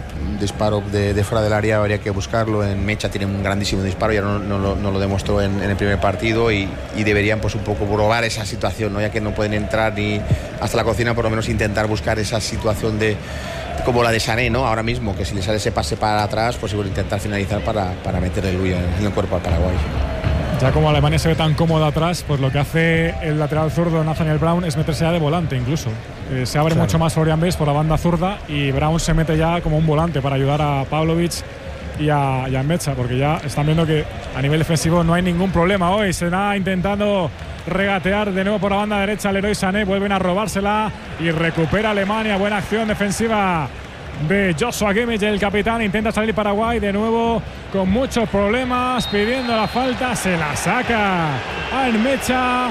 de fuera del área habría que buscarlo. En Mecha tiene un grandísimo disparo, ya no lo demostró en el primer partido y deberían pues un poco probar esa situación, ¿no? Ya que no pueden entrar ni hasta la cocina, por lo menos intentar buscar esa situación como la de Sané, ¿no? Ahora mismo, que si le sale ese pase para atrás, pues intentar finalizar para meter el bulla en el cuerpo al Paraguay. Ya como Alemania se ve tan cómoda atrás, pues lo que hace el lateral zurdo Nathaniel Brown es meterse ya de volante incluso. Se abre mucho más Florian Wirtz por la banda zurda y Brown se mete ya como un volante para ayudar a Pavlovic y a Mecha, porque ya están viendo que a nivel defensivo no hay ningún problema hoy. Se va intentando regatear de nuevo por la banda derecha Leroy Sané, vuelven a robársela y recupera Alemania. Buena acción defensiva de Joshua Kimmich, el capitán. Intenta salir Paraguay de nuevo con muchos problemas, pidiendo la falta, se la saca Mecha,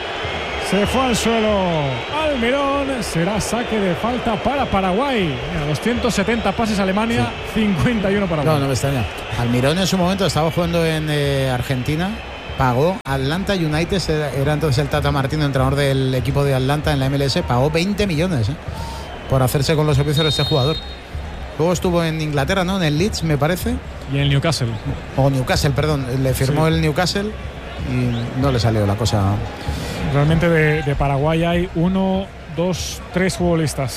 se fue al suelo Almirón, será saque de falta para Paraguay. 270 pases Alemania, 51 Paraguay. No me extraña. Almirón en su momento estaba jugando en Argentina, pagó Atlanta United, era entonces el Tata Martino, entrenador del equipo de Atlanta en la MLS, pagó 20 millones por hacerse con los servicios de este jugador. Luego estuvo en Inglaterra, ¿no? En el Leeds, me parece. Y en el Newcastle. O Newcastle, perdón. Le firmó el Newcastle y no le salió la cosa. Realmente de Paraguay hay 1, 2, 3 futbolistas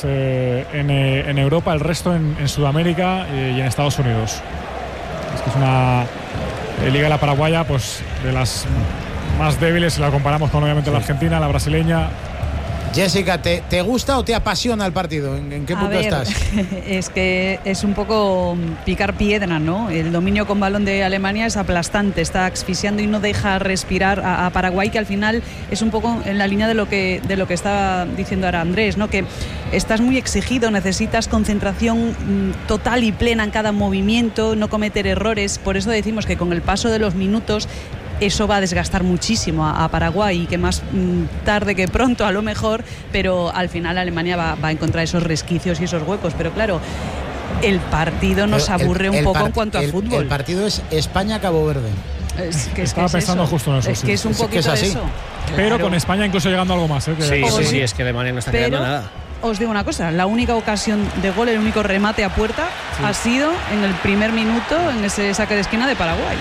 en Europa, el resto en Sudamérica y en Estados Unidos. Es que es una liga, la paraguaya, pues de las más débiles si la comparamos con obviamente la argentina, la brasileña. Jessica, ¿te gusta o te apasiona el partido? ¿En qué punto estás? Es que es un poco picar piedra, ¿no? El dominio con balón de Alemania es aplastante, está asfixiando y no deja respirar a Paraguay, que al final es un poco en la línea de lo que está diciendo ahora Andrés, ¿no? Que estás muy exigido, necesitas concentración total y plena en cada movimiento, no cometer errores. Por eso decimos que con el paso de los minutos eso va a desgastar muchísimo a Paraguay y que más tarde que pronto a lo mejor, pero al final Alemania va a encontrar esos resquicios y esos huecos. Pero claro, el partido nos aburre un poco en cuanto a fútbol. El partido es España-Cabo Verde. Estaba pensando eso. Justo en eso. Es que es un poquito así. eso. Pero claro, con España incluso llegando a algo más. Sí, es que Alemania no está creando nada. Os digo una cosa, la única ocasión de gol, el único remate a puerta ha sido en el primer minuto, en ese saque de esquina de Paraguay.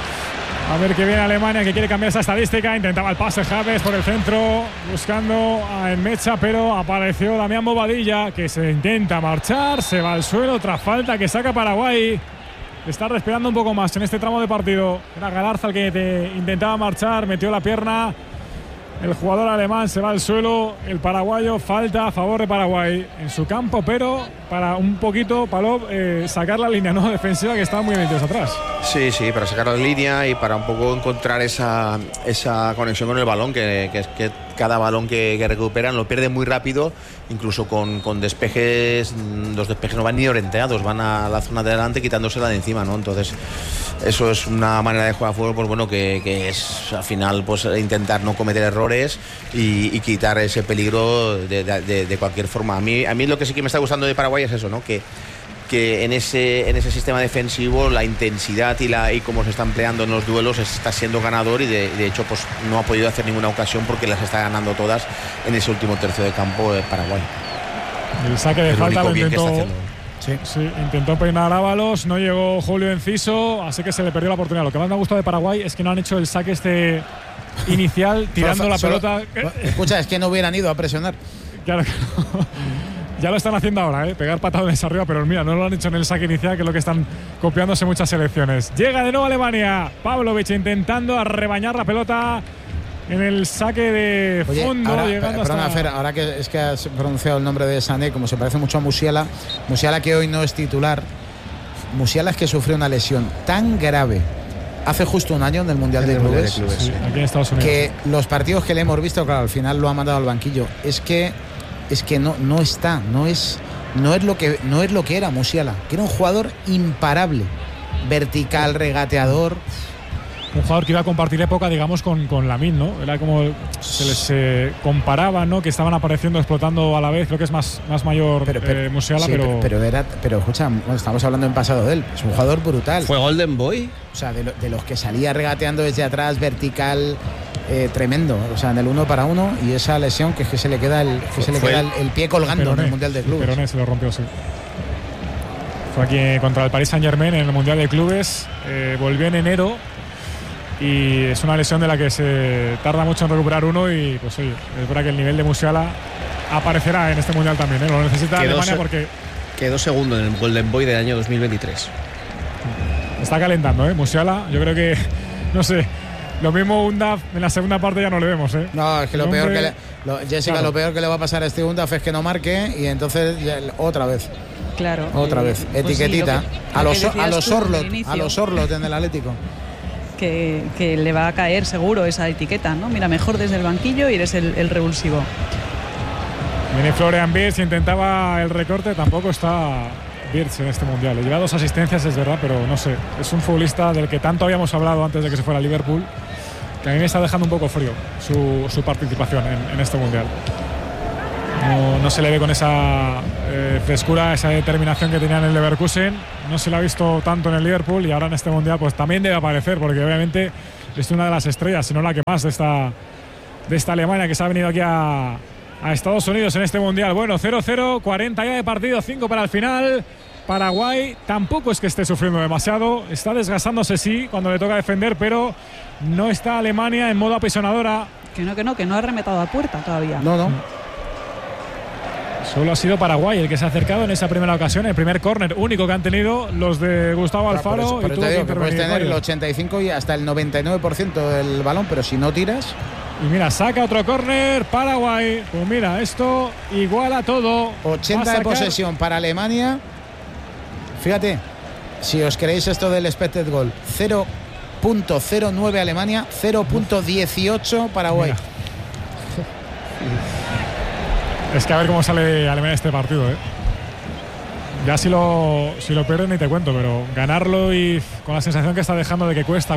A ver qué viene Alemania, que quiere cambiar esa estadística. Intentaba el pase Javes por el centro, buscando a Mecha, pero apareció Damián Bobadilla, que se intenta marchar, se va al suelo, tras falta que saca Paraguay. Está respirando un poco más en este tramo de partido. Era Galarza el que intentaba marchar, metió la pierna. El jugador alemán se va al suelo. El paraguayo, falta a favor de Paraguay en su campo, pero para un poquito, Palop, sacar la línea no defensiva, que estaba muy metidos atrás. Sí, para sacar la línea y para un poco encontrar esa conexión con el balón, que es que cada balón que recuperan lo pierden muy rápido, incluso con despejes. Los despejes no van ni orientados, van a la zona de adelante quitándosela de encima, ¿no? Entonces eso es una manera de jugar fútbol, pues bueno, que es al final pues intentar no cometer errores y quitar ese peligro de cualquier forma. A mí lo que sí que me está gustando de Paraguay es eso, ¿no? Que en ese sistema defensivo la intensidad y cómo se está empleando en los duelos está siendo ganador, y de hecho pues no ha podido hacer ninguna ocasión porque las está ganando todas en ese último tercio de campo de Paraguay. El saque de falta lo intentó. Sí, intentó peinar a Ábalos, no llegó Julio Enciso, así que se le perdió la oportunidad. Lo que más me ha gustado de Paraguay es que no han hecho el saque inicial tirando la pelota. Escucha, es que no hubieran ido a presionar. Claro que no. Ya lo están haciendo ahora, pegar patadas arriba, pero mira, no lo han hecho en el saque inicial, que es lo que están copiándose muchas selecciones. Llega de nuevo Alemania, Pavlovic intentando arrebañar la pelota en el saque de fondo. Perdona, Fer, ahora que has pronunciado el nombre de Sané, como se parece mucho a Musiala, que hoy no es titular. Musiala es que sufrió una lesión tan grave hace justo un año en el Mundial de Clubes, sí, aquí en Estados Unidos, que los partidos que le hemos visto, claro, al final lo ha mandado al banquillo. Es que no es lo que era Musiala, que era un jugador imparable, vertical, regateador. Un jugador que iba a compartir época, digamos, con Lamine, ¿no? Era como se les comparaba, ¿no? Que estaban apareciendo, explotando a la vez. Creo que es más mayor Musiala, sí, pero escucha, estamos hablando en pasado de él. Es un jugador brutal. ¿Fue Golden Boy? O sea, de los que salía regateando desde atrás, vertical, tremendo, o sea, en el 1 para 1, y esa lesión que es que se le queda el pie colgando en el Mundial de Clubes. Peroné se lo rompió, sí. Fue aquí contra el Paris Saint-Germain en el Mundial de Clubes, volvió en enero y es una lesión de la que se tarda mucho en recuperar uno, y pues oye, es verdad que el nivel de Musiala aparecerá en este Mundial también, lo necesita Alemania porque quedó segundo en el Golden Boy del año 2023. Está calentando, Musiala. Yo creo que, no sé, lo mismo Undaf en la segunda parte ya no le vemos, No, es que lo peor que le va a pasar a este Undaf es que no marque, y entonces otra vez. Claro. Otra vez. Pues etiquetita. Sí, a los Orlot en el Atlético. Que le va a caer seguro esa etiqueta, ¿no? Mira, mejor desde el banquillo y eres el revulsivo. Viene Florian Wirtz, intentaba el recorte, tampoco está Wirtz en este Mundial. Le lleva 2 asistencias, es verdad, pero no sé. Es un futbolista del que tanto habíamos hablado antes de que se fuera a Liverpool, que a mí me está dejando un poco frío su participación en este Mundial. No se le ve con esa frescura, esa determinación que tenía en el Leverkusen. No se le ha visto tanto en el Liverpool, y ahora en este Mundial pues también debe aparecer, porque obviamente es una de las estrellas, si no la que más, de esta Alemania que se ha venido aquí a Estados Unidos en este Mundial. Bueno, 0-0, 40 ya de partido, 5 para el final. Paraguay tampoco es que esté sufriendo demasiado, está desgastándose sí cuando le toca defender, pero no está Alemania en modo apisonadora. Que no ha rematado a puerta todavía. No. Solo ha sido Paraguay el que se ha acercado en esa primera ocasión, el primer córner único que han tenido los de Gustavo Alfaro. Por eso te digo que puedes tener el 85 y hasta el 99% del balón, pero si no tiras. Y mira, saca otro córner Paraguay. Pues mira, esto iguala todo. 80 de posesión para Alemania. Fíjate, si os creéis esto del expected goal, 0.09 Alemania, 0.18 Paraguay. Mira. Es que a ver cómo sale Alemania este partido, Ya si lo pierden ni te cuento, pero ganarlo y con la sensación que está dejando de que cuesta.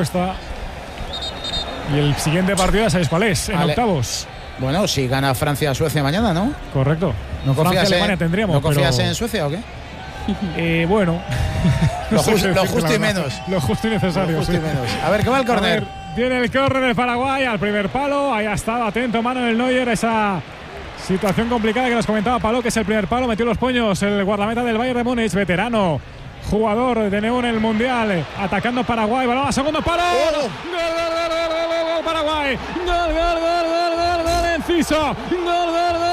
Y el siguiente partido ya sabéis cuál es, en octavos. Bueno, si gana Francia-Suecia mañana, ¿no? Correcto. ¿No confías Alemania tendríamos? ¿No confías en Suecia o qué? Bueno. Lo justo y menos. Lo justo y necesario. Y menos. A ver, ¿qué va el córner? Viene el córner de Paraguay al primer palo. Ahí ha estado atento Manuel Neuer, esa situación complicada que nos comentaba Paló, que es el primer palo. Metió los puños el guardameta del Bayern de Múnich, veterano, jugador de nuevo en el Mundial, atacando Paraguay. Balón a segundo palo. Gol Paraguay. Gol Enciso. Gol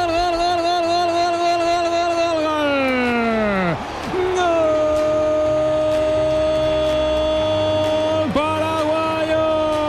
paraguayo.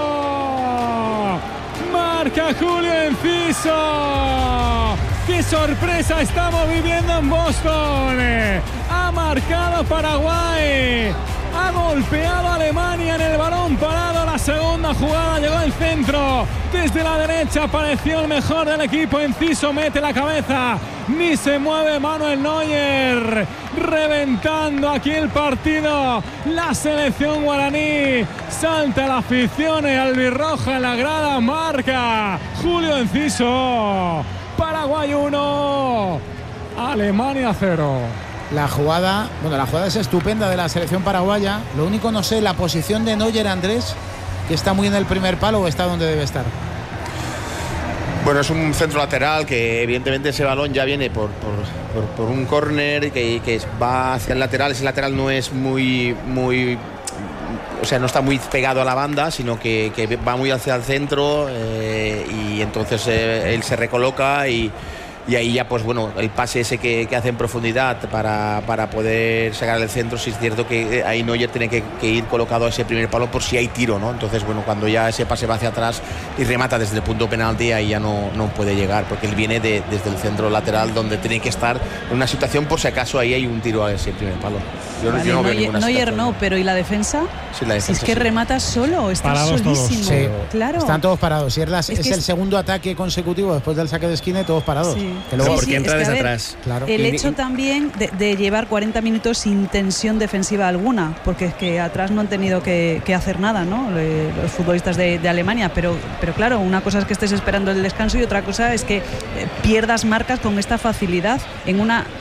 Marca Julio Enciso. ¡Qué sorpresa estamos viviendo en Boston! Ha marcado Paraguay. Ha golpeado a Alemania en el balón parado. La segunda jugada llegó al centro. Desde la derecha apareció el mejor del equipo. Enciso mete la cabeza. Ni se mueve Manuel Neuer. Reventando aquí el partido. La selección guaraní. Salta la afición albirroja en la grada. Marca Julio Enciso. Paraguay 1, Alemania 0. La jugada es estupenda de la selección paraguaya. Lo único, no sé, la posición de Neuer, Andrés, que está muy en el primer palo, o está donde debe estar. Bueno, es un centro lateral que evidentemente ese balón ya viene por un córner que va hacia el lateral. Ese lateral no es muy o sea, no está muy pegado a la banda, sino que va muy hacia el centro, y entonces él se recoloca y ahí ya, pues bueno, el pase ese que hace en profundidad para poder sacar el centro. Sí es cierto que ahí Neuer tiene que ir colocado a ese primer palo por si hay tiro, ¿no? Entonces, bueno, cuando ya ese pase va hacia atrás y remata desde el punto penalti, ahí ya no puede llegar, porque él viene desde el centro lateral, donde tiene que estar en una situación por si acaso ahí hay un tiro a ese primer palo. Yo no veo ninguna Neuer situación. No, pero ¿y la defensa? Sí, la defensa, es que sí. remata solo, está parados solísimo. Sí, claro. Están todos parados. Es que el segundo ataque consecutivo después del saque de esquina y todos parados. Sí. Que luego, porque entra desde atrás. Claro. El hecho también de llevar 40 minutos sin tensión defensiva alguna, porque es que atrás no han tenido que hacer nada, ¿no? Los futbolistas de Alemania, pero claro, una cosa es que estés esperando el descanso y otra cosa es que pierdas marcas con esta facilidad en una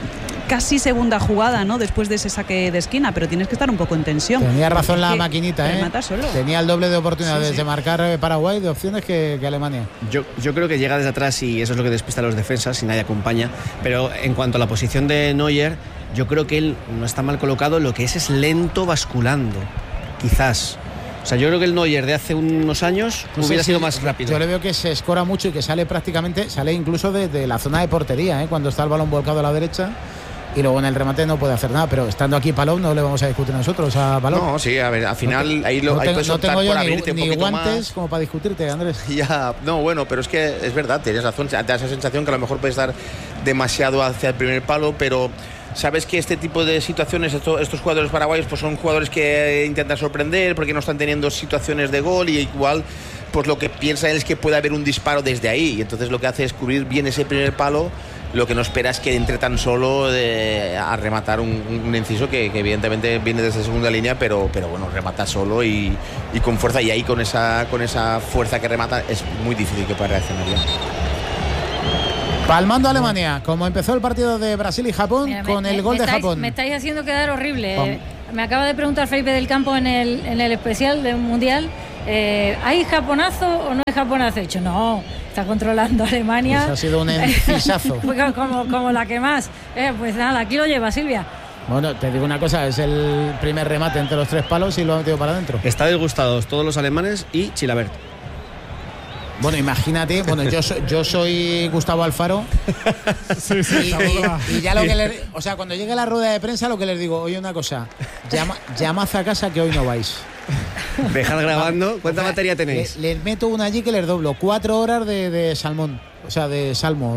casi segunda jugada, ¿no? Después de ese saque de esquina, pero tienes que estar un poco en tensión. Tenía razón la maquinita, solo. Tenía el doble de oportunidades de marcar Paraguay, de opciones que Alemania. Yo creo que llega desde atrás y eso es lo que despista a los defensas y nadie acompaña. Pero en cuanto a la posición de Neuer, yo creo que él no está mal colocado, lo que es lento basculando, quizás. O sea, yo creo que el Neuer de hace unos años hubiera sido más rápido. Yo le veo que se escora mucho y que sale incluso de la zona de portería, cuando está el balón volcado a la derecha. Y luego en el remate no puede hacer nada, pero estando aquí Palou no le vamos a discutir nosotros a Palou. No, sí, a ver, al final no tengo yo ni guantes como para discutirte, Andrés. Ya, no, bueno, pero es que es verdad, tienes razón, te da esa sensación que a lo mejor puedes dar demasiado hacia el primer palo, pero sabes que este tipo de situaciones, estos jugadores paraguayos, pues son jugadores que intentan sorprender porque no están teniendo situaciones de gol y igual pues lo que piensa él es que puede haber un disparo desde ahí, y entonces lo que hace es cubrir bien ese primer palo. Lo que no espera es que entre tan solo a rematar un inciso que evidentemente viene desde segunda línea, pero bueno, remata solo y con fuerza, y ahí con esa fuerza que remata es muy difícil que pueda reaccionar ya. Palmando a Alemania, como empezó el partido de Brasil y Japón, con el gol de Japón. Me estáis haciendo quedar horrible. Me acaba de preguntar Felipe del Campo en el especial del Mundial, ¿hay japonazo o no hay japonazo? He dicho, no, está controlando Alemania. Pues ha sido un encisazo. como la que más. Pues nada, aquí lo lleva Silvia. Bueno, te digo una cosa, es el primer remate entre los 3 palos y lo ha metido para adentro. Está disgustados todos los alemanes y Chilavert. Bueno, imagínate, yo soy Gustavo Alfaro. Sí, y ya lo que cuando llegue la rueda de prensa, lo que les digo, oye, una cosa, llamad a casa que hoy no vais. Dejad grabando. ¿Cuánta batería tenéis? Les meto una allí que les doblo 4 horas de salmón. O sea, de salmo.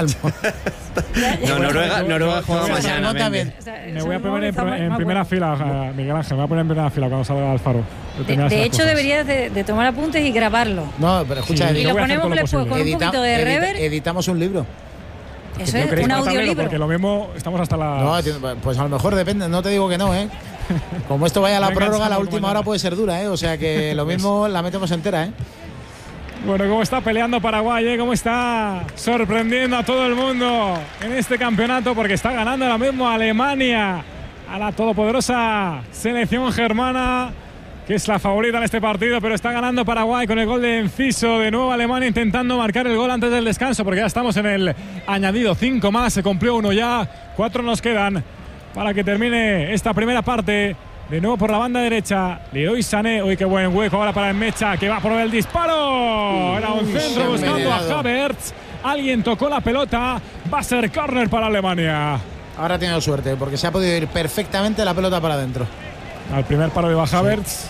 No, Noruega juega mañana. También. Me voy a poner en primera fila, Miguel Ángel. Me voy a poner en primera fila cuando salga Alfaro. De hecho, deberías de tomar apuntes y grabarlo. No, pero escucha, y lo ponemos con un poquito de reverb. Editamos un libro. Eso es un audiolibro. Porque lo mismo estamos hasta la. No, pues a lo mejor depende, no te digo que no, Como esto vaya a la prórroga, la última hora puede ser dura, O sea que lo mismo la metemos entera, Bueno, cómo está peleando Paraguay, cómo está sorprendiendo a todo el mundo en este campeonato, porque está ganando ahora mismo a Alemania, a la todopoderosa selección germana, que es la favorita en este partido, pero está ganando Paraguay con el gol de Enciso. De nuevo Alemania intentando marcar el gol antes del descanso, porque ya estamos en el añadido. 5 más, se cumplió 1 ya, 4 nos quedan para que termine esta primera parte. De nuevo por la banda derecha, Leroy Sané. Uy, qué buen hueco ahora para el Mecha, que va por el disparo. Era un centro buscando a Havertz. Alguien tocó la pelota. Va a ser córner para Alemania. Ahora ha tenido suerte, porque se ha podido ir perfectamente la pelota para adentro. Al primer paro iba Havertz.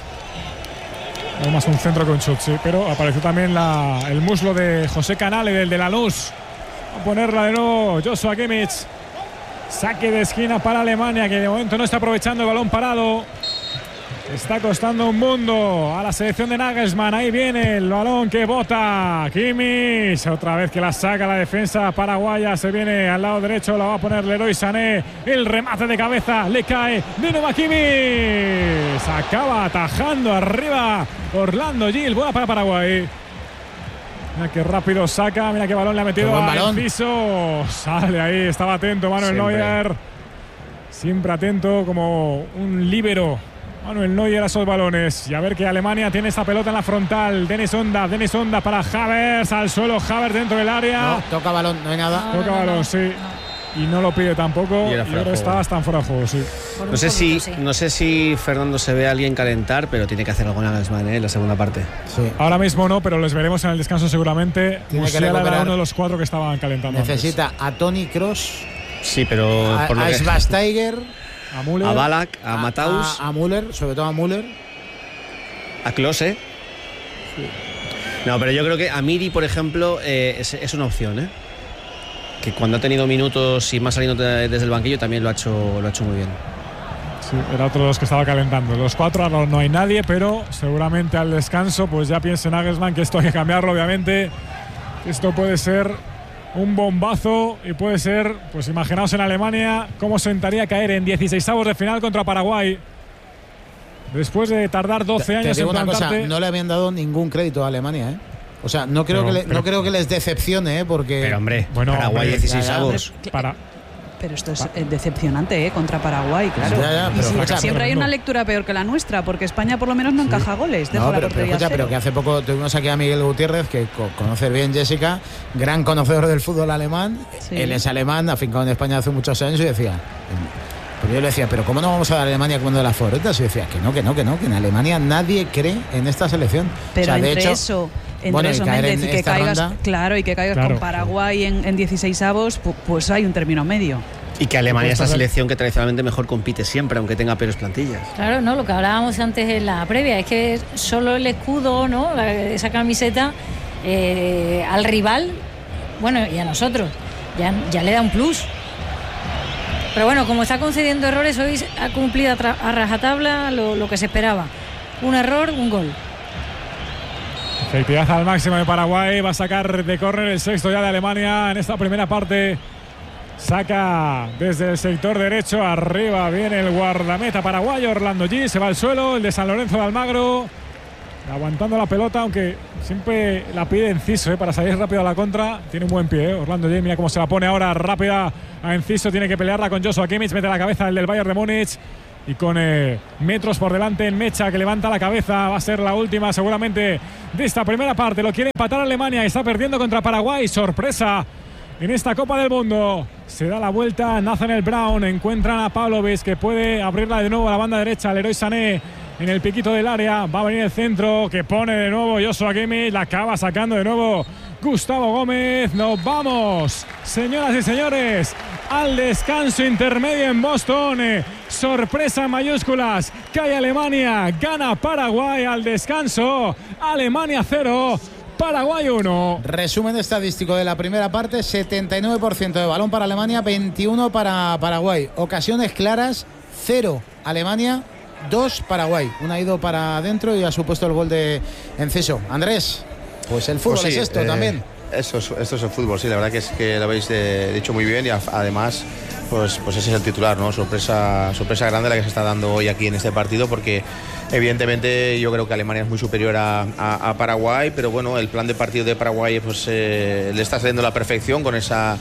Además un centro con shot, sí. Pero apareció también el muslo de José Canale, del de la Luz. A ponerla de nuevo Joshua Kimmich. Saque de esquina para Alemania, que de momento no está aprovechando el balón parado. Está costando un mundo a la selección de Nagelsmann. Ahí viene el balón que bota Kimmich. Otra vez que la saca la defensa paraguaya. Se viene al lado derecho, la va a poner Leroy Sané. El remate de cabeza le cae de nuevo a Kimmich. Acaba atajando arriba Orlando Gil. Buena para Paraguay. Mira qué rápido saca, mira qué balón le ha metido al piso. Sale ahí, estaba atento Manuel Neuer. Siempre atento como un líbero. Manuel Neuer a esos balones. Y a ver que Alemania tiene esa pelota en la frontal. Denis Onda para Havertz. Al suelo Havertz dentro del área. No, toca balón, no hay nada. Toca balón, sí. Y no lo pide tampoco. Y ahora está hasta en fuera de juego, sí. No sé si Fernando se ve a alguien calentar, pero tiene que hacer algo en la segunda parte. Sí. Ahora mismo no, pero les veremos en el descanso seguramente. Musiala era uno de los 4 que estaban calentando. Necesita antes. A Toni Kroos, sí, pero a Schweinsteiger, a Müller, a Ballack, a Matthaus, a Müller, sobre todo a Müller, a Klose. Sí. No, pero yo creo que Amiri, por ejemplo, es una opción, que cuando ha tenido minutos y más saliendo desde el banquillo también lo ha hecho muy bien. Sí, era otro de los que estaba calentando. Los 4 ahora no hay nadie, pero seguramente al descanso pues ya piense Nagelsmann que esto hay que cambiarlo, obviamente. Esto puede ser un bombazo y puede ser, pues imaginaos en Alemania cómo sentaría caer en 16avos de final contra Paraguay. Después de tardar 12 años en plantarte. Cosa, no le habían dado ningún crédito a Alemania, O sea, no creo que les decepcione, porque. Pero hombre, bueno, Paraguay 16avos. Pero esto es decepcionante, contra Paraguay, claro. Siempre hay una lectura peor que la nuestra, porque España por lo menos no encaja goles. Deja la portería cero. Pero que hace poco tuvimos aquí a Miguel Gutiérrez, que conoce bien Jessica, gran conocedor del fútbol alemán. Sí. Él es alemán, afincado en España hace muchos años, y decía... Pues yo le decía, pero ¿cómo no vamos a dar a Alemania como de las favoritas? Y decía que no, que en Alemania nadie cree en esta selección. Pero de hecho, Méndez, y que caigas con Paraguay en 16avos, pues hay un término medio. Y que Alemania es la selección que tradicionalmente mejor compite siempre, aunque tenga peores plantillas. Claro, no, lo que hablábamos antes en la previa es que solo el escudo, ¿no? Esa camiseta al rival, bueno, y a nosotros ya le da un plus. Pero bueno, como está concediendo errores, hoy ha cumplido a rajatabla lo que se esperaba. Un error, un gol. Efectividad al máximo de Paraguay. Va a sacar de córner el sexto ya de Alemania en esta primera parte. Saca desde el sector derecho. Arriba viene el guardameta paraguayo Orlando G. Se va al suelo. El de San Lorenzo de Almagro. Aguantando la pelota, aunque siempre la pide Enciso para salir rápido a la contra. Tiene un buen pie, Orlando J. Mira cómo se la pone ahora rápida a Enciso. Tiene que pelearla con Joshua Kimmich. Mete la cabeza el del Bayern de Múnich. Y con metros por delante en Mecha, que levanta la cabeza. Va a ser la última seguramente de esta primera parte. Lo quiere empatar Alemania. Está perdiendo contra Paraguay. Sorpresa en esta Copa del Mundo. Se da la vuelta Nathaniel Brown. Encuentran a Pavlovic, que puede abrirla de nuevo a la banda derecha. Leroy Sané en el piquito del área. Va a venir el centro, que pone de nuevo Joshua Kimmich. La acaba sacando de nuevo Gustavo Gómez. Nos vamos, señoras y señores, al descanso intermedio en Boston. Sorpresa en mayúsculas. Cae Alemania, gana Paraguay al descanso. Alemania 0, Paraguay 1. Resumen estadístico de la primera parte: 79% de balón para Alemania, 21 para Paraguay. Ocasiones claras, 0 Alemania, 2 Paraguay. Una ha ido para adentro y ha supuesto el gol de Enciso. Andrés, pues el fútbol es esto también. Esto es el fútbol, sí, la verdad que es que lo habéis dicho muy bien y además pues ese es el titular, ¿no? Sorpresa grande la que se está dando hoy aquí en este partido, porque evidentemente yo creo que Alemania es muy superior a Paraguay, pero bueno, el plan de partido de Paraguay pues le está saliendo a la perfección con esa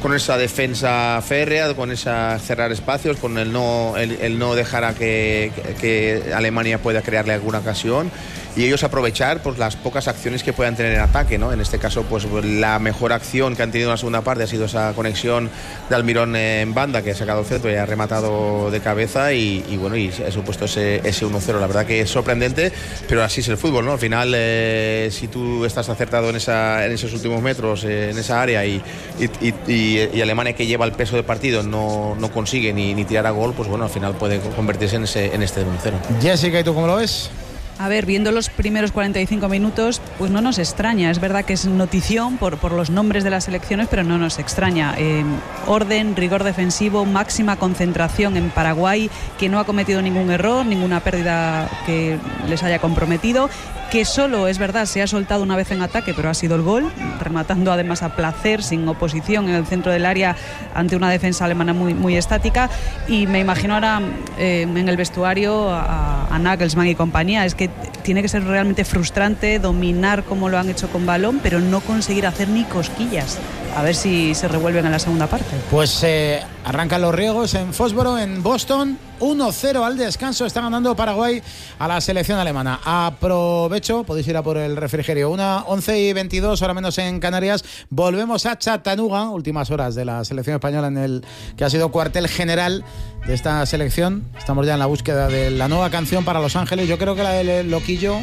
defensa férrea, con esa cerrar espacios, con el no dejar a que Alemania pueda crearle alguna ocasión y ellos aprovechar pues las pocas acciones que puedan tener en ataque, ¿no? En este caso pues la mejor acción que han tenido en la segunda parte ha sido esa conexión de Almirón en banda, que ha sacado el centro y ha rematado de cabeza y bueno, y ha supuesto ese 1-0. La verdad que es sorprendente, pero así es el fútbol, ¿no? Al final si tú estás acertado en esos últimos metros, en esa área y Alemania, que lleva el peso del partido, no consigue ni tirar a gol, pues bueno, al final puede convertirse en este 1-0. Jessica, ¿y tú cómo lo ves? A ver, viendo los primeros 45 minutos, pues no nos extraña. Es verdad que es notición por los nombres de las selecciones, pero no nos extraña. Orden, rigor defensivo, máxima concentración en Paraguay, que no ha cometido ningún error, ninguna pérdida que les haya comprometido, que solo, es verdad, se ha soltado una vez en ataque, pero ha sido el gol, rematando además a placer, sin oposición, en el centro del área ante una defensa alemana muy, muy estática. Y me imagino ahora en el vestuario a Nagelsmann y compañía. Es que tiene que ser realmente frustrante dominar como lo han hecho con balón, pero no conseguir hacer ni cosquillas. A ver si se revuelven en la segunda parte. Pues arrancan los riegos en Fósforo, en Boston. 1-0 al descanso. Está ganando Paraguay a la selección alemana. Aprovecho, podéis ir a por el refrigerio. 11:22, ahora menos en Canarias. Volvemos a Chattanooga, últimas horas de la selección española, en el que ha sido cuartel general de esta selección. Estamos ya en la búsqueda de la nueva canción para Los Ángeles. Yo creo que la de Loquillo.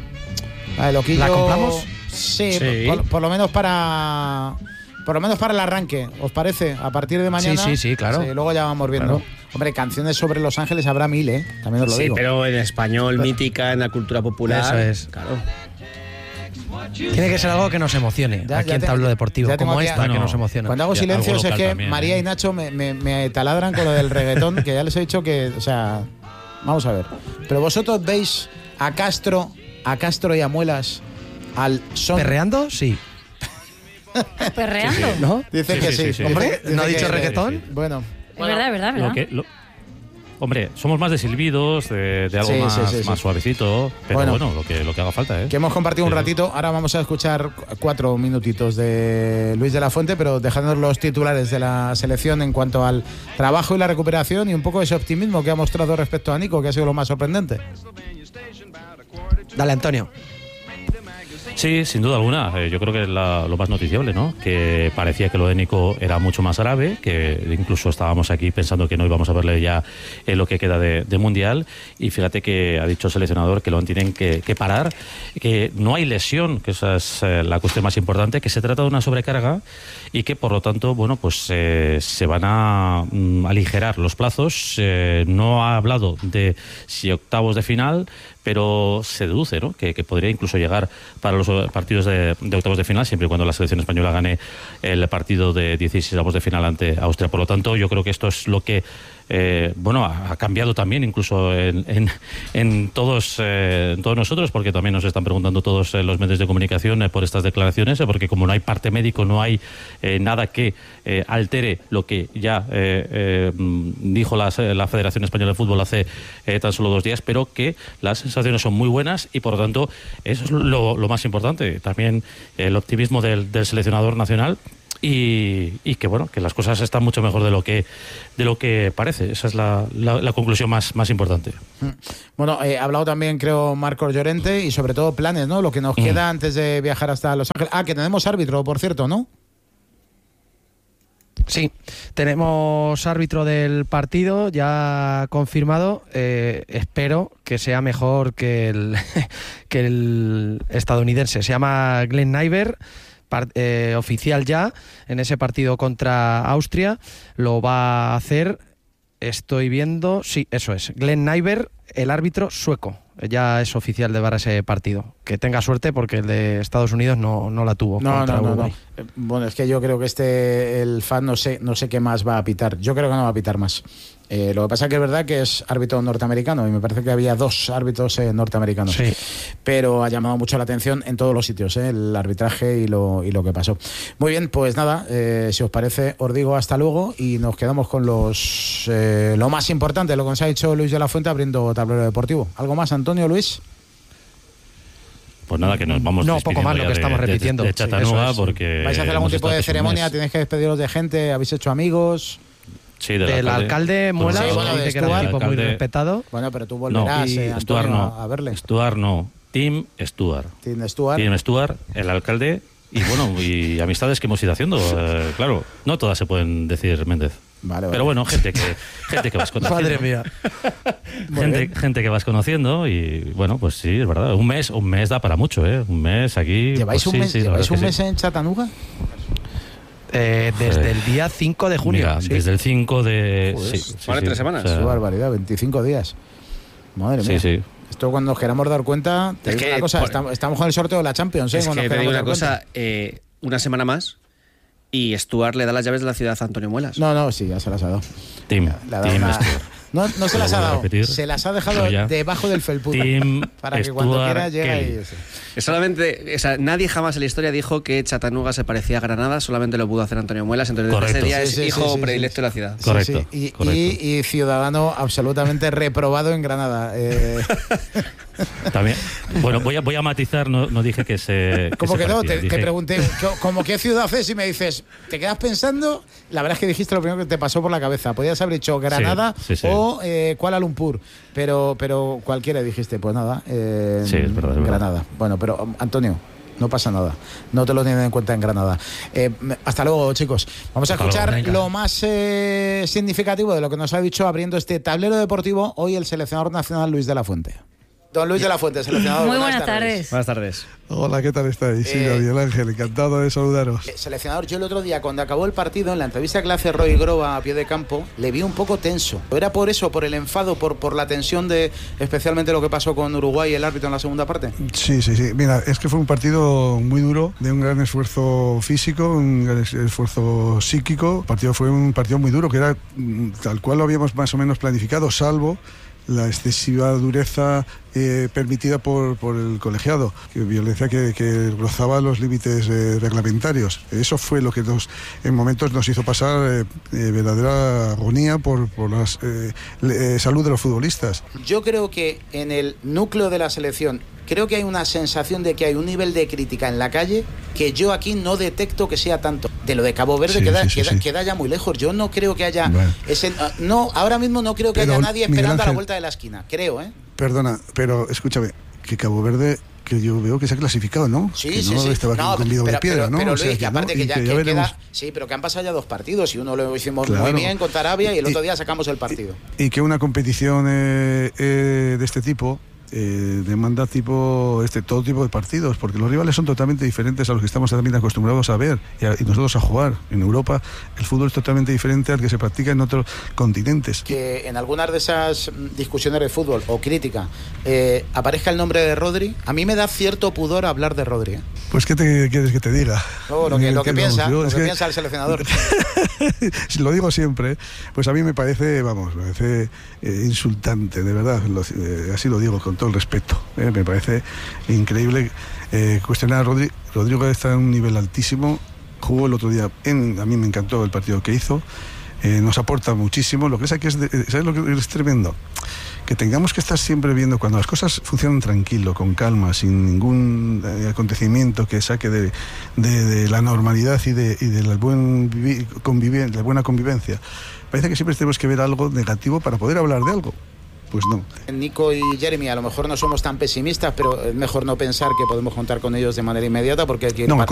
¿La compramos? Sí. Por lo menos para el arranque, ¿os parece? A partir de mañana. Sí, claro. Sí, luego ya vamos viendo. Claro. Hombre, canciones sobre Los Ángeles habrá 1000, también os lo digo. Sí, pero en español, mítica, en la cultura popular. Eso es. Claro. Tiene que ser algo que nos emocione aquí en Tablo Deportivo, como esta, que nos emociona. Cuando hago silencios es que también, María y Nacho me taladran con lo del reggaetón, que ya les he dicho que, o sea, vamos a ver. Pero vosotros veis a Castro y a Muelas al son... ¿Perreando? Sí. ¿Perreando? ¿No? Dice que sí. Hombre, ¿no ha dicho reggaetón? Bueno. Es verdad. Hombre, somos más de silbidos, de algo más suavecito, pero bueno, lo que haga falta, ¿eh? Que hemos compartido un ratito, ahora vamos a escuchar 4 minutitos de Luis de la Fuente, pero dejándonos los titulares de la selección en cuanto al trabajo y la recuperación y un poco ese optimismo que ha mostrado respecto a Nico, que ha sido lo más sorprendente. Dale, Antonio. Sí, sin duda alguna. Yo creo que es lo más noticiable, ¿no? Que parecía que lo de Nico era mucho más grave, que incluso estábamos aquí pensando que no íbamos a verle ya en lo que queda de Mundial. Y fíjate que ha dicho el seleccionador que lo tienen que parar, que no hay lesión, que esa es la cuestión más importante, que se trata de una sobrecarga y que por lo tanto, bueno, pues se van a aligerar los plazos. No ha hablado de si octavos de final, pero se deduce, ¿no?, que podría incluso llegar para los partidos de octavos de final, siempre y cuando la selección española gane el partido de 16avos de final ante Austria. Por lo tanto, yo creo que esto es lo que ha cambiado también incluso en todos nosotros, porque también nos están preguntando todos los medios de comunicación por estas declaraciones, porque como no hay parte médico, no hay nada que altere lo que ya dijo la Federación Española de Fútbol hace tan solo 2 días, pero que las sensaciones son muy buenas y por lo tanto eso es lo más importante. También el optimismo del seleccionador nacional. Y que bueno, que las cosas están mucho mejor de lo que parece. Esa es la conclusión más importante. Bueno, ha hablado también, creo, Marcos Llorente, y sobre todo planes, ¿no? Lo que nos queda antes de viajar hasta Los Ángeles. Que tenemos árbitro, por cierto, ¿no? Sí, tenemos árbitro del partido ya confirmado. Espero que sea mejor que el estadounidense. Se llama Glenn Nyberg. Oficial ya en ese partido contra Austria, lo va a hacer, estoy viendo, sí, eso es, Glenn Nyberg, el árbitro sueco, ya es oficial de para ese partido. Que tenga suerte porque el de Estados Unidos no la tuvo contra Uruguay. Bueno, es que yo creo que el FAD no sé qué más va a pitar. Yo creo que no va a pitar más. Lo que pasa es que es verdad que es árbitro norteamericano y me parece que había 2 árbitros norteamericanos. Sí. Pero ha llamado mucho la atención en todos los sitios, el arbitraje y lo que pasó. Muy bien, pues nada, si os parece, os digo hasta luego y nos quedamos con lo más importante, lo que nos ha dicho Luis de la Fuente abriendo tablero deportivo. ¿Algo más, Antonio, Luis? Pues nada, que nos vamos no, poco más lo que estamos repitiendo. De Chattanooga, porque ¿vais a hacer algún tipo de ceremonia? ¿Tenéis que despediros de gente? ¿Habéis hecho amigos? Sí, del alcalde Muela, dice que era un tipo muy respetado. Bueno, pero tú volverás, Antonio, a verle. Stuart no, Tim Stuart. Tim Stuart, el alcalde, y bueno, y amistades que hemos ido haciendo. Claro, no todas se pueden decir, Méndez. Vale. Pero bueno, gente que vas conociendo. Madre mía. gente que vas conociendo y bueno, pues sí, es verdad. Un mes da para mucho, ¿eh? Un mes aquí. ¿Lleváis pues, un mes en Chattanooga? Desde el día 5 de junio. Mira, desde el 5 de... Vale, 3 semanas. O sea, barbaridad, 25 días. Madre mía. Sí. Esto cuando nos queramos dar cuenta... Es que, una cosa, estamos con el sorteo de la Champions. Es que te digo una cosa, una semana más y Stuart le da las llaves de la ciudad a Antonio Muelas. No, sí, ya se las ha dado. Tim No se las ha dado, se las ha dejado debajo del felpudo para que cuando quiera llegue y... Solamente, o sea, nadie jamás en la historia dijo que Chattanooga se parecía a Granada, solamente lo pudo hacer Antonio Muelas, entonces ese día es hijo predilecto de la ciudad. Correcto. Y ciudadano absolutamente reprobado en Granada. También. Bueno, voy a matizar, no dije que se... ¿Cómo que no? Te pregunté, ¿cómo qué ciudad es? Y me dices, ¿te quedas pensando? La verdad es que dijiste lo primero que te pasó por la cabeza. Podías haber dicho Granada o Kuala Lumpur, pero cualquiera dijiste, pues nada, sí, es verdad, Granada. Bueno, pero Antonio, no pasa nada, no te lo tienen en cuenta en Granada. Hasta luego, chicos. Vamos a escuchar lo más significativo de lo que nos ha dicho abriendo este tablero deportivo hoy el seleccionador nacional Luis de la Fuente. Don Luis de la Fuente, seleccionador. Muy buenas tardes. Buenas tardes. Hola, ¿qué tal estáis? Sí, Miguel Ángel, encantado de saludaros. Seleccionador, yo el otro día, cuando acabó el partido, en la entrevista que le hace Roy Groba a pie de campo, le vi un poco tenso. ¿Era por eso, por el enfado, por la tensión de especialmente lo que pasó con Uruguay y el árbitro en la segunda parte? Sí. Mira, es que fue un partido muy duro, de un gran esfuerzo físico, un gran esfuerzo psíquico. El partido fue un partido muy duro, que era tal cual lo habíamos más o menos planificado, salvo la excesiva dureza permitida por el colegiado, violencia que rozaba los límites reglamentarios. Eso fue lo que en momentos nos hizo pasar verdadera agonía por la salud de los futbolistas. Yo creo que en el núcleo de la selección creo que hay una sensación de que hay un nivel de crítica en la calle que yo aquí no detecto que sea tanto. De lo de Cabo Verde queda ya muy lejos. Yo no creo que haya ahora mismo no creo que haya nadie esperando a la vuelta de la esquina, creo, Perdona, pero escúchame, que Cabo Verde, que yo veo que se ha clasificado, ¿no? Sí, que sí, no sí. estaba con piedra, ¿no? Pero o sea, Luis, que aparte que ya veremos. Sí, pero que han pasado ya 2 partidos y uno lo hicimos muy bien contra Arabia y el otro día sacamos el partido. Y que una competición de este tipo demanda todo tipo de partidos, porque los rivales son totalmente diferentes a los que estamos también acostumbrados a ver y nosotros a jugar. En Europa el fútbol es totalmente diferente al que se practica en otros continentes. Que en algunas de esas discusiones de fútbol o crítica aparezca el nombre de Rodri, a mí me da cierto pudor hablar de Rodri. Pues ¿qué te quieres que te diga? Lo que piensa el seleccionador. Si lo digo siempre, pues a mí me parece insultante, de verdad, así lo digo con todo el respeto, me parece increíble cuestionar a Rodri. Rodrigo está en un nivel altísimo, jugó el otro día, a mí me encantó el partido que hizo, nos aporta muchísimo. Lo que es ¿sabes lo que es tremendo? Que tengamos que estar siempre viendo cuando las cosas funcionan tranquilo, con calma, sin ningún acontecimiento que saque de la normalidad y de la buena convivencia. Parece que siempre tenemos que ver algo negativo para poder hablar de algo. Pues no. Nico y Jeremy, a lo mejor no somos tan pesimistas, pero es mejor no pensar que podemos contar con ellos de manera inmediata, porque no, al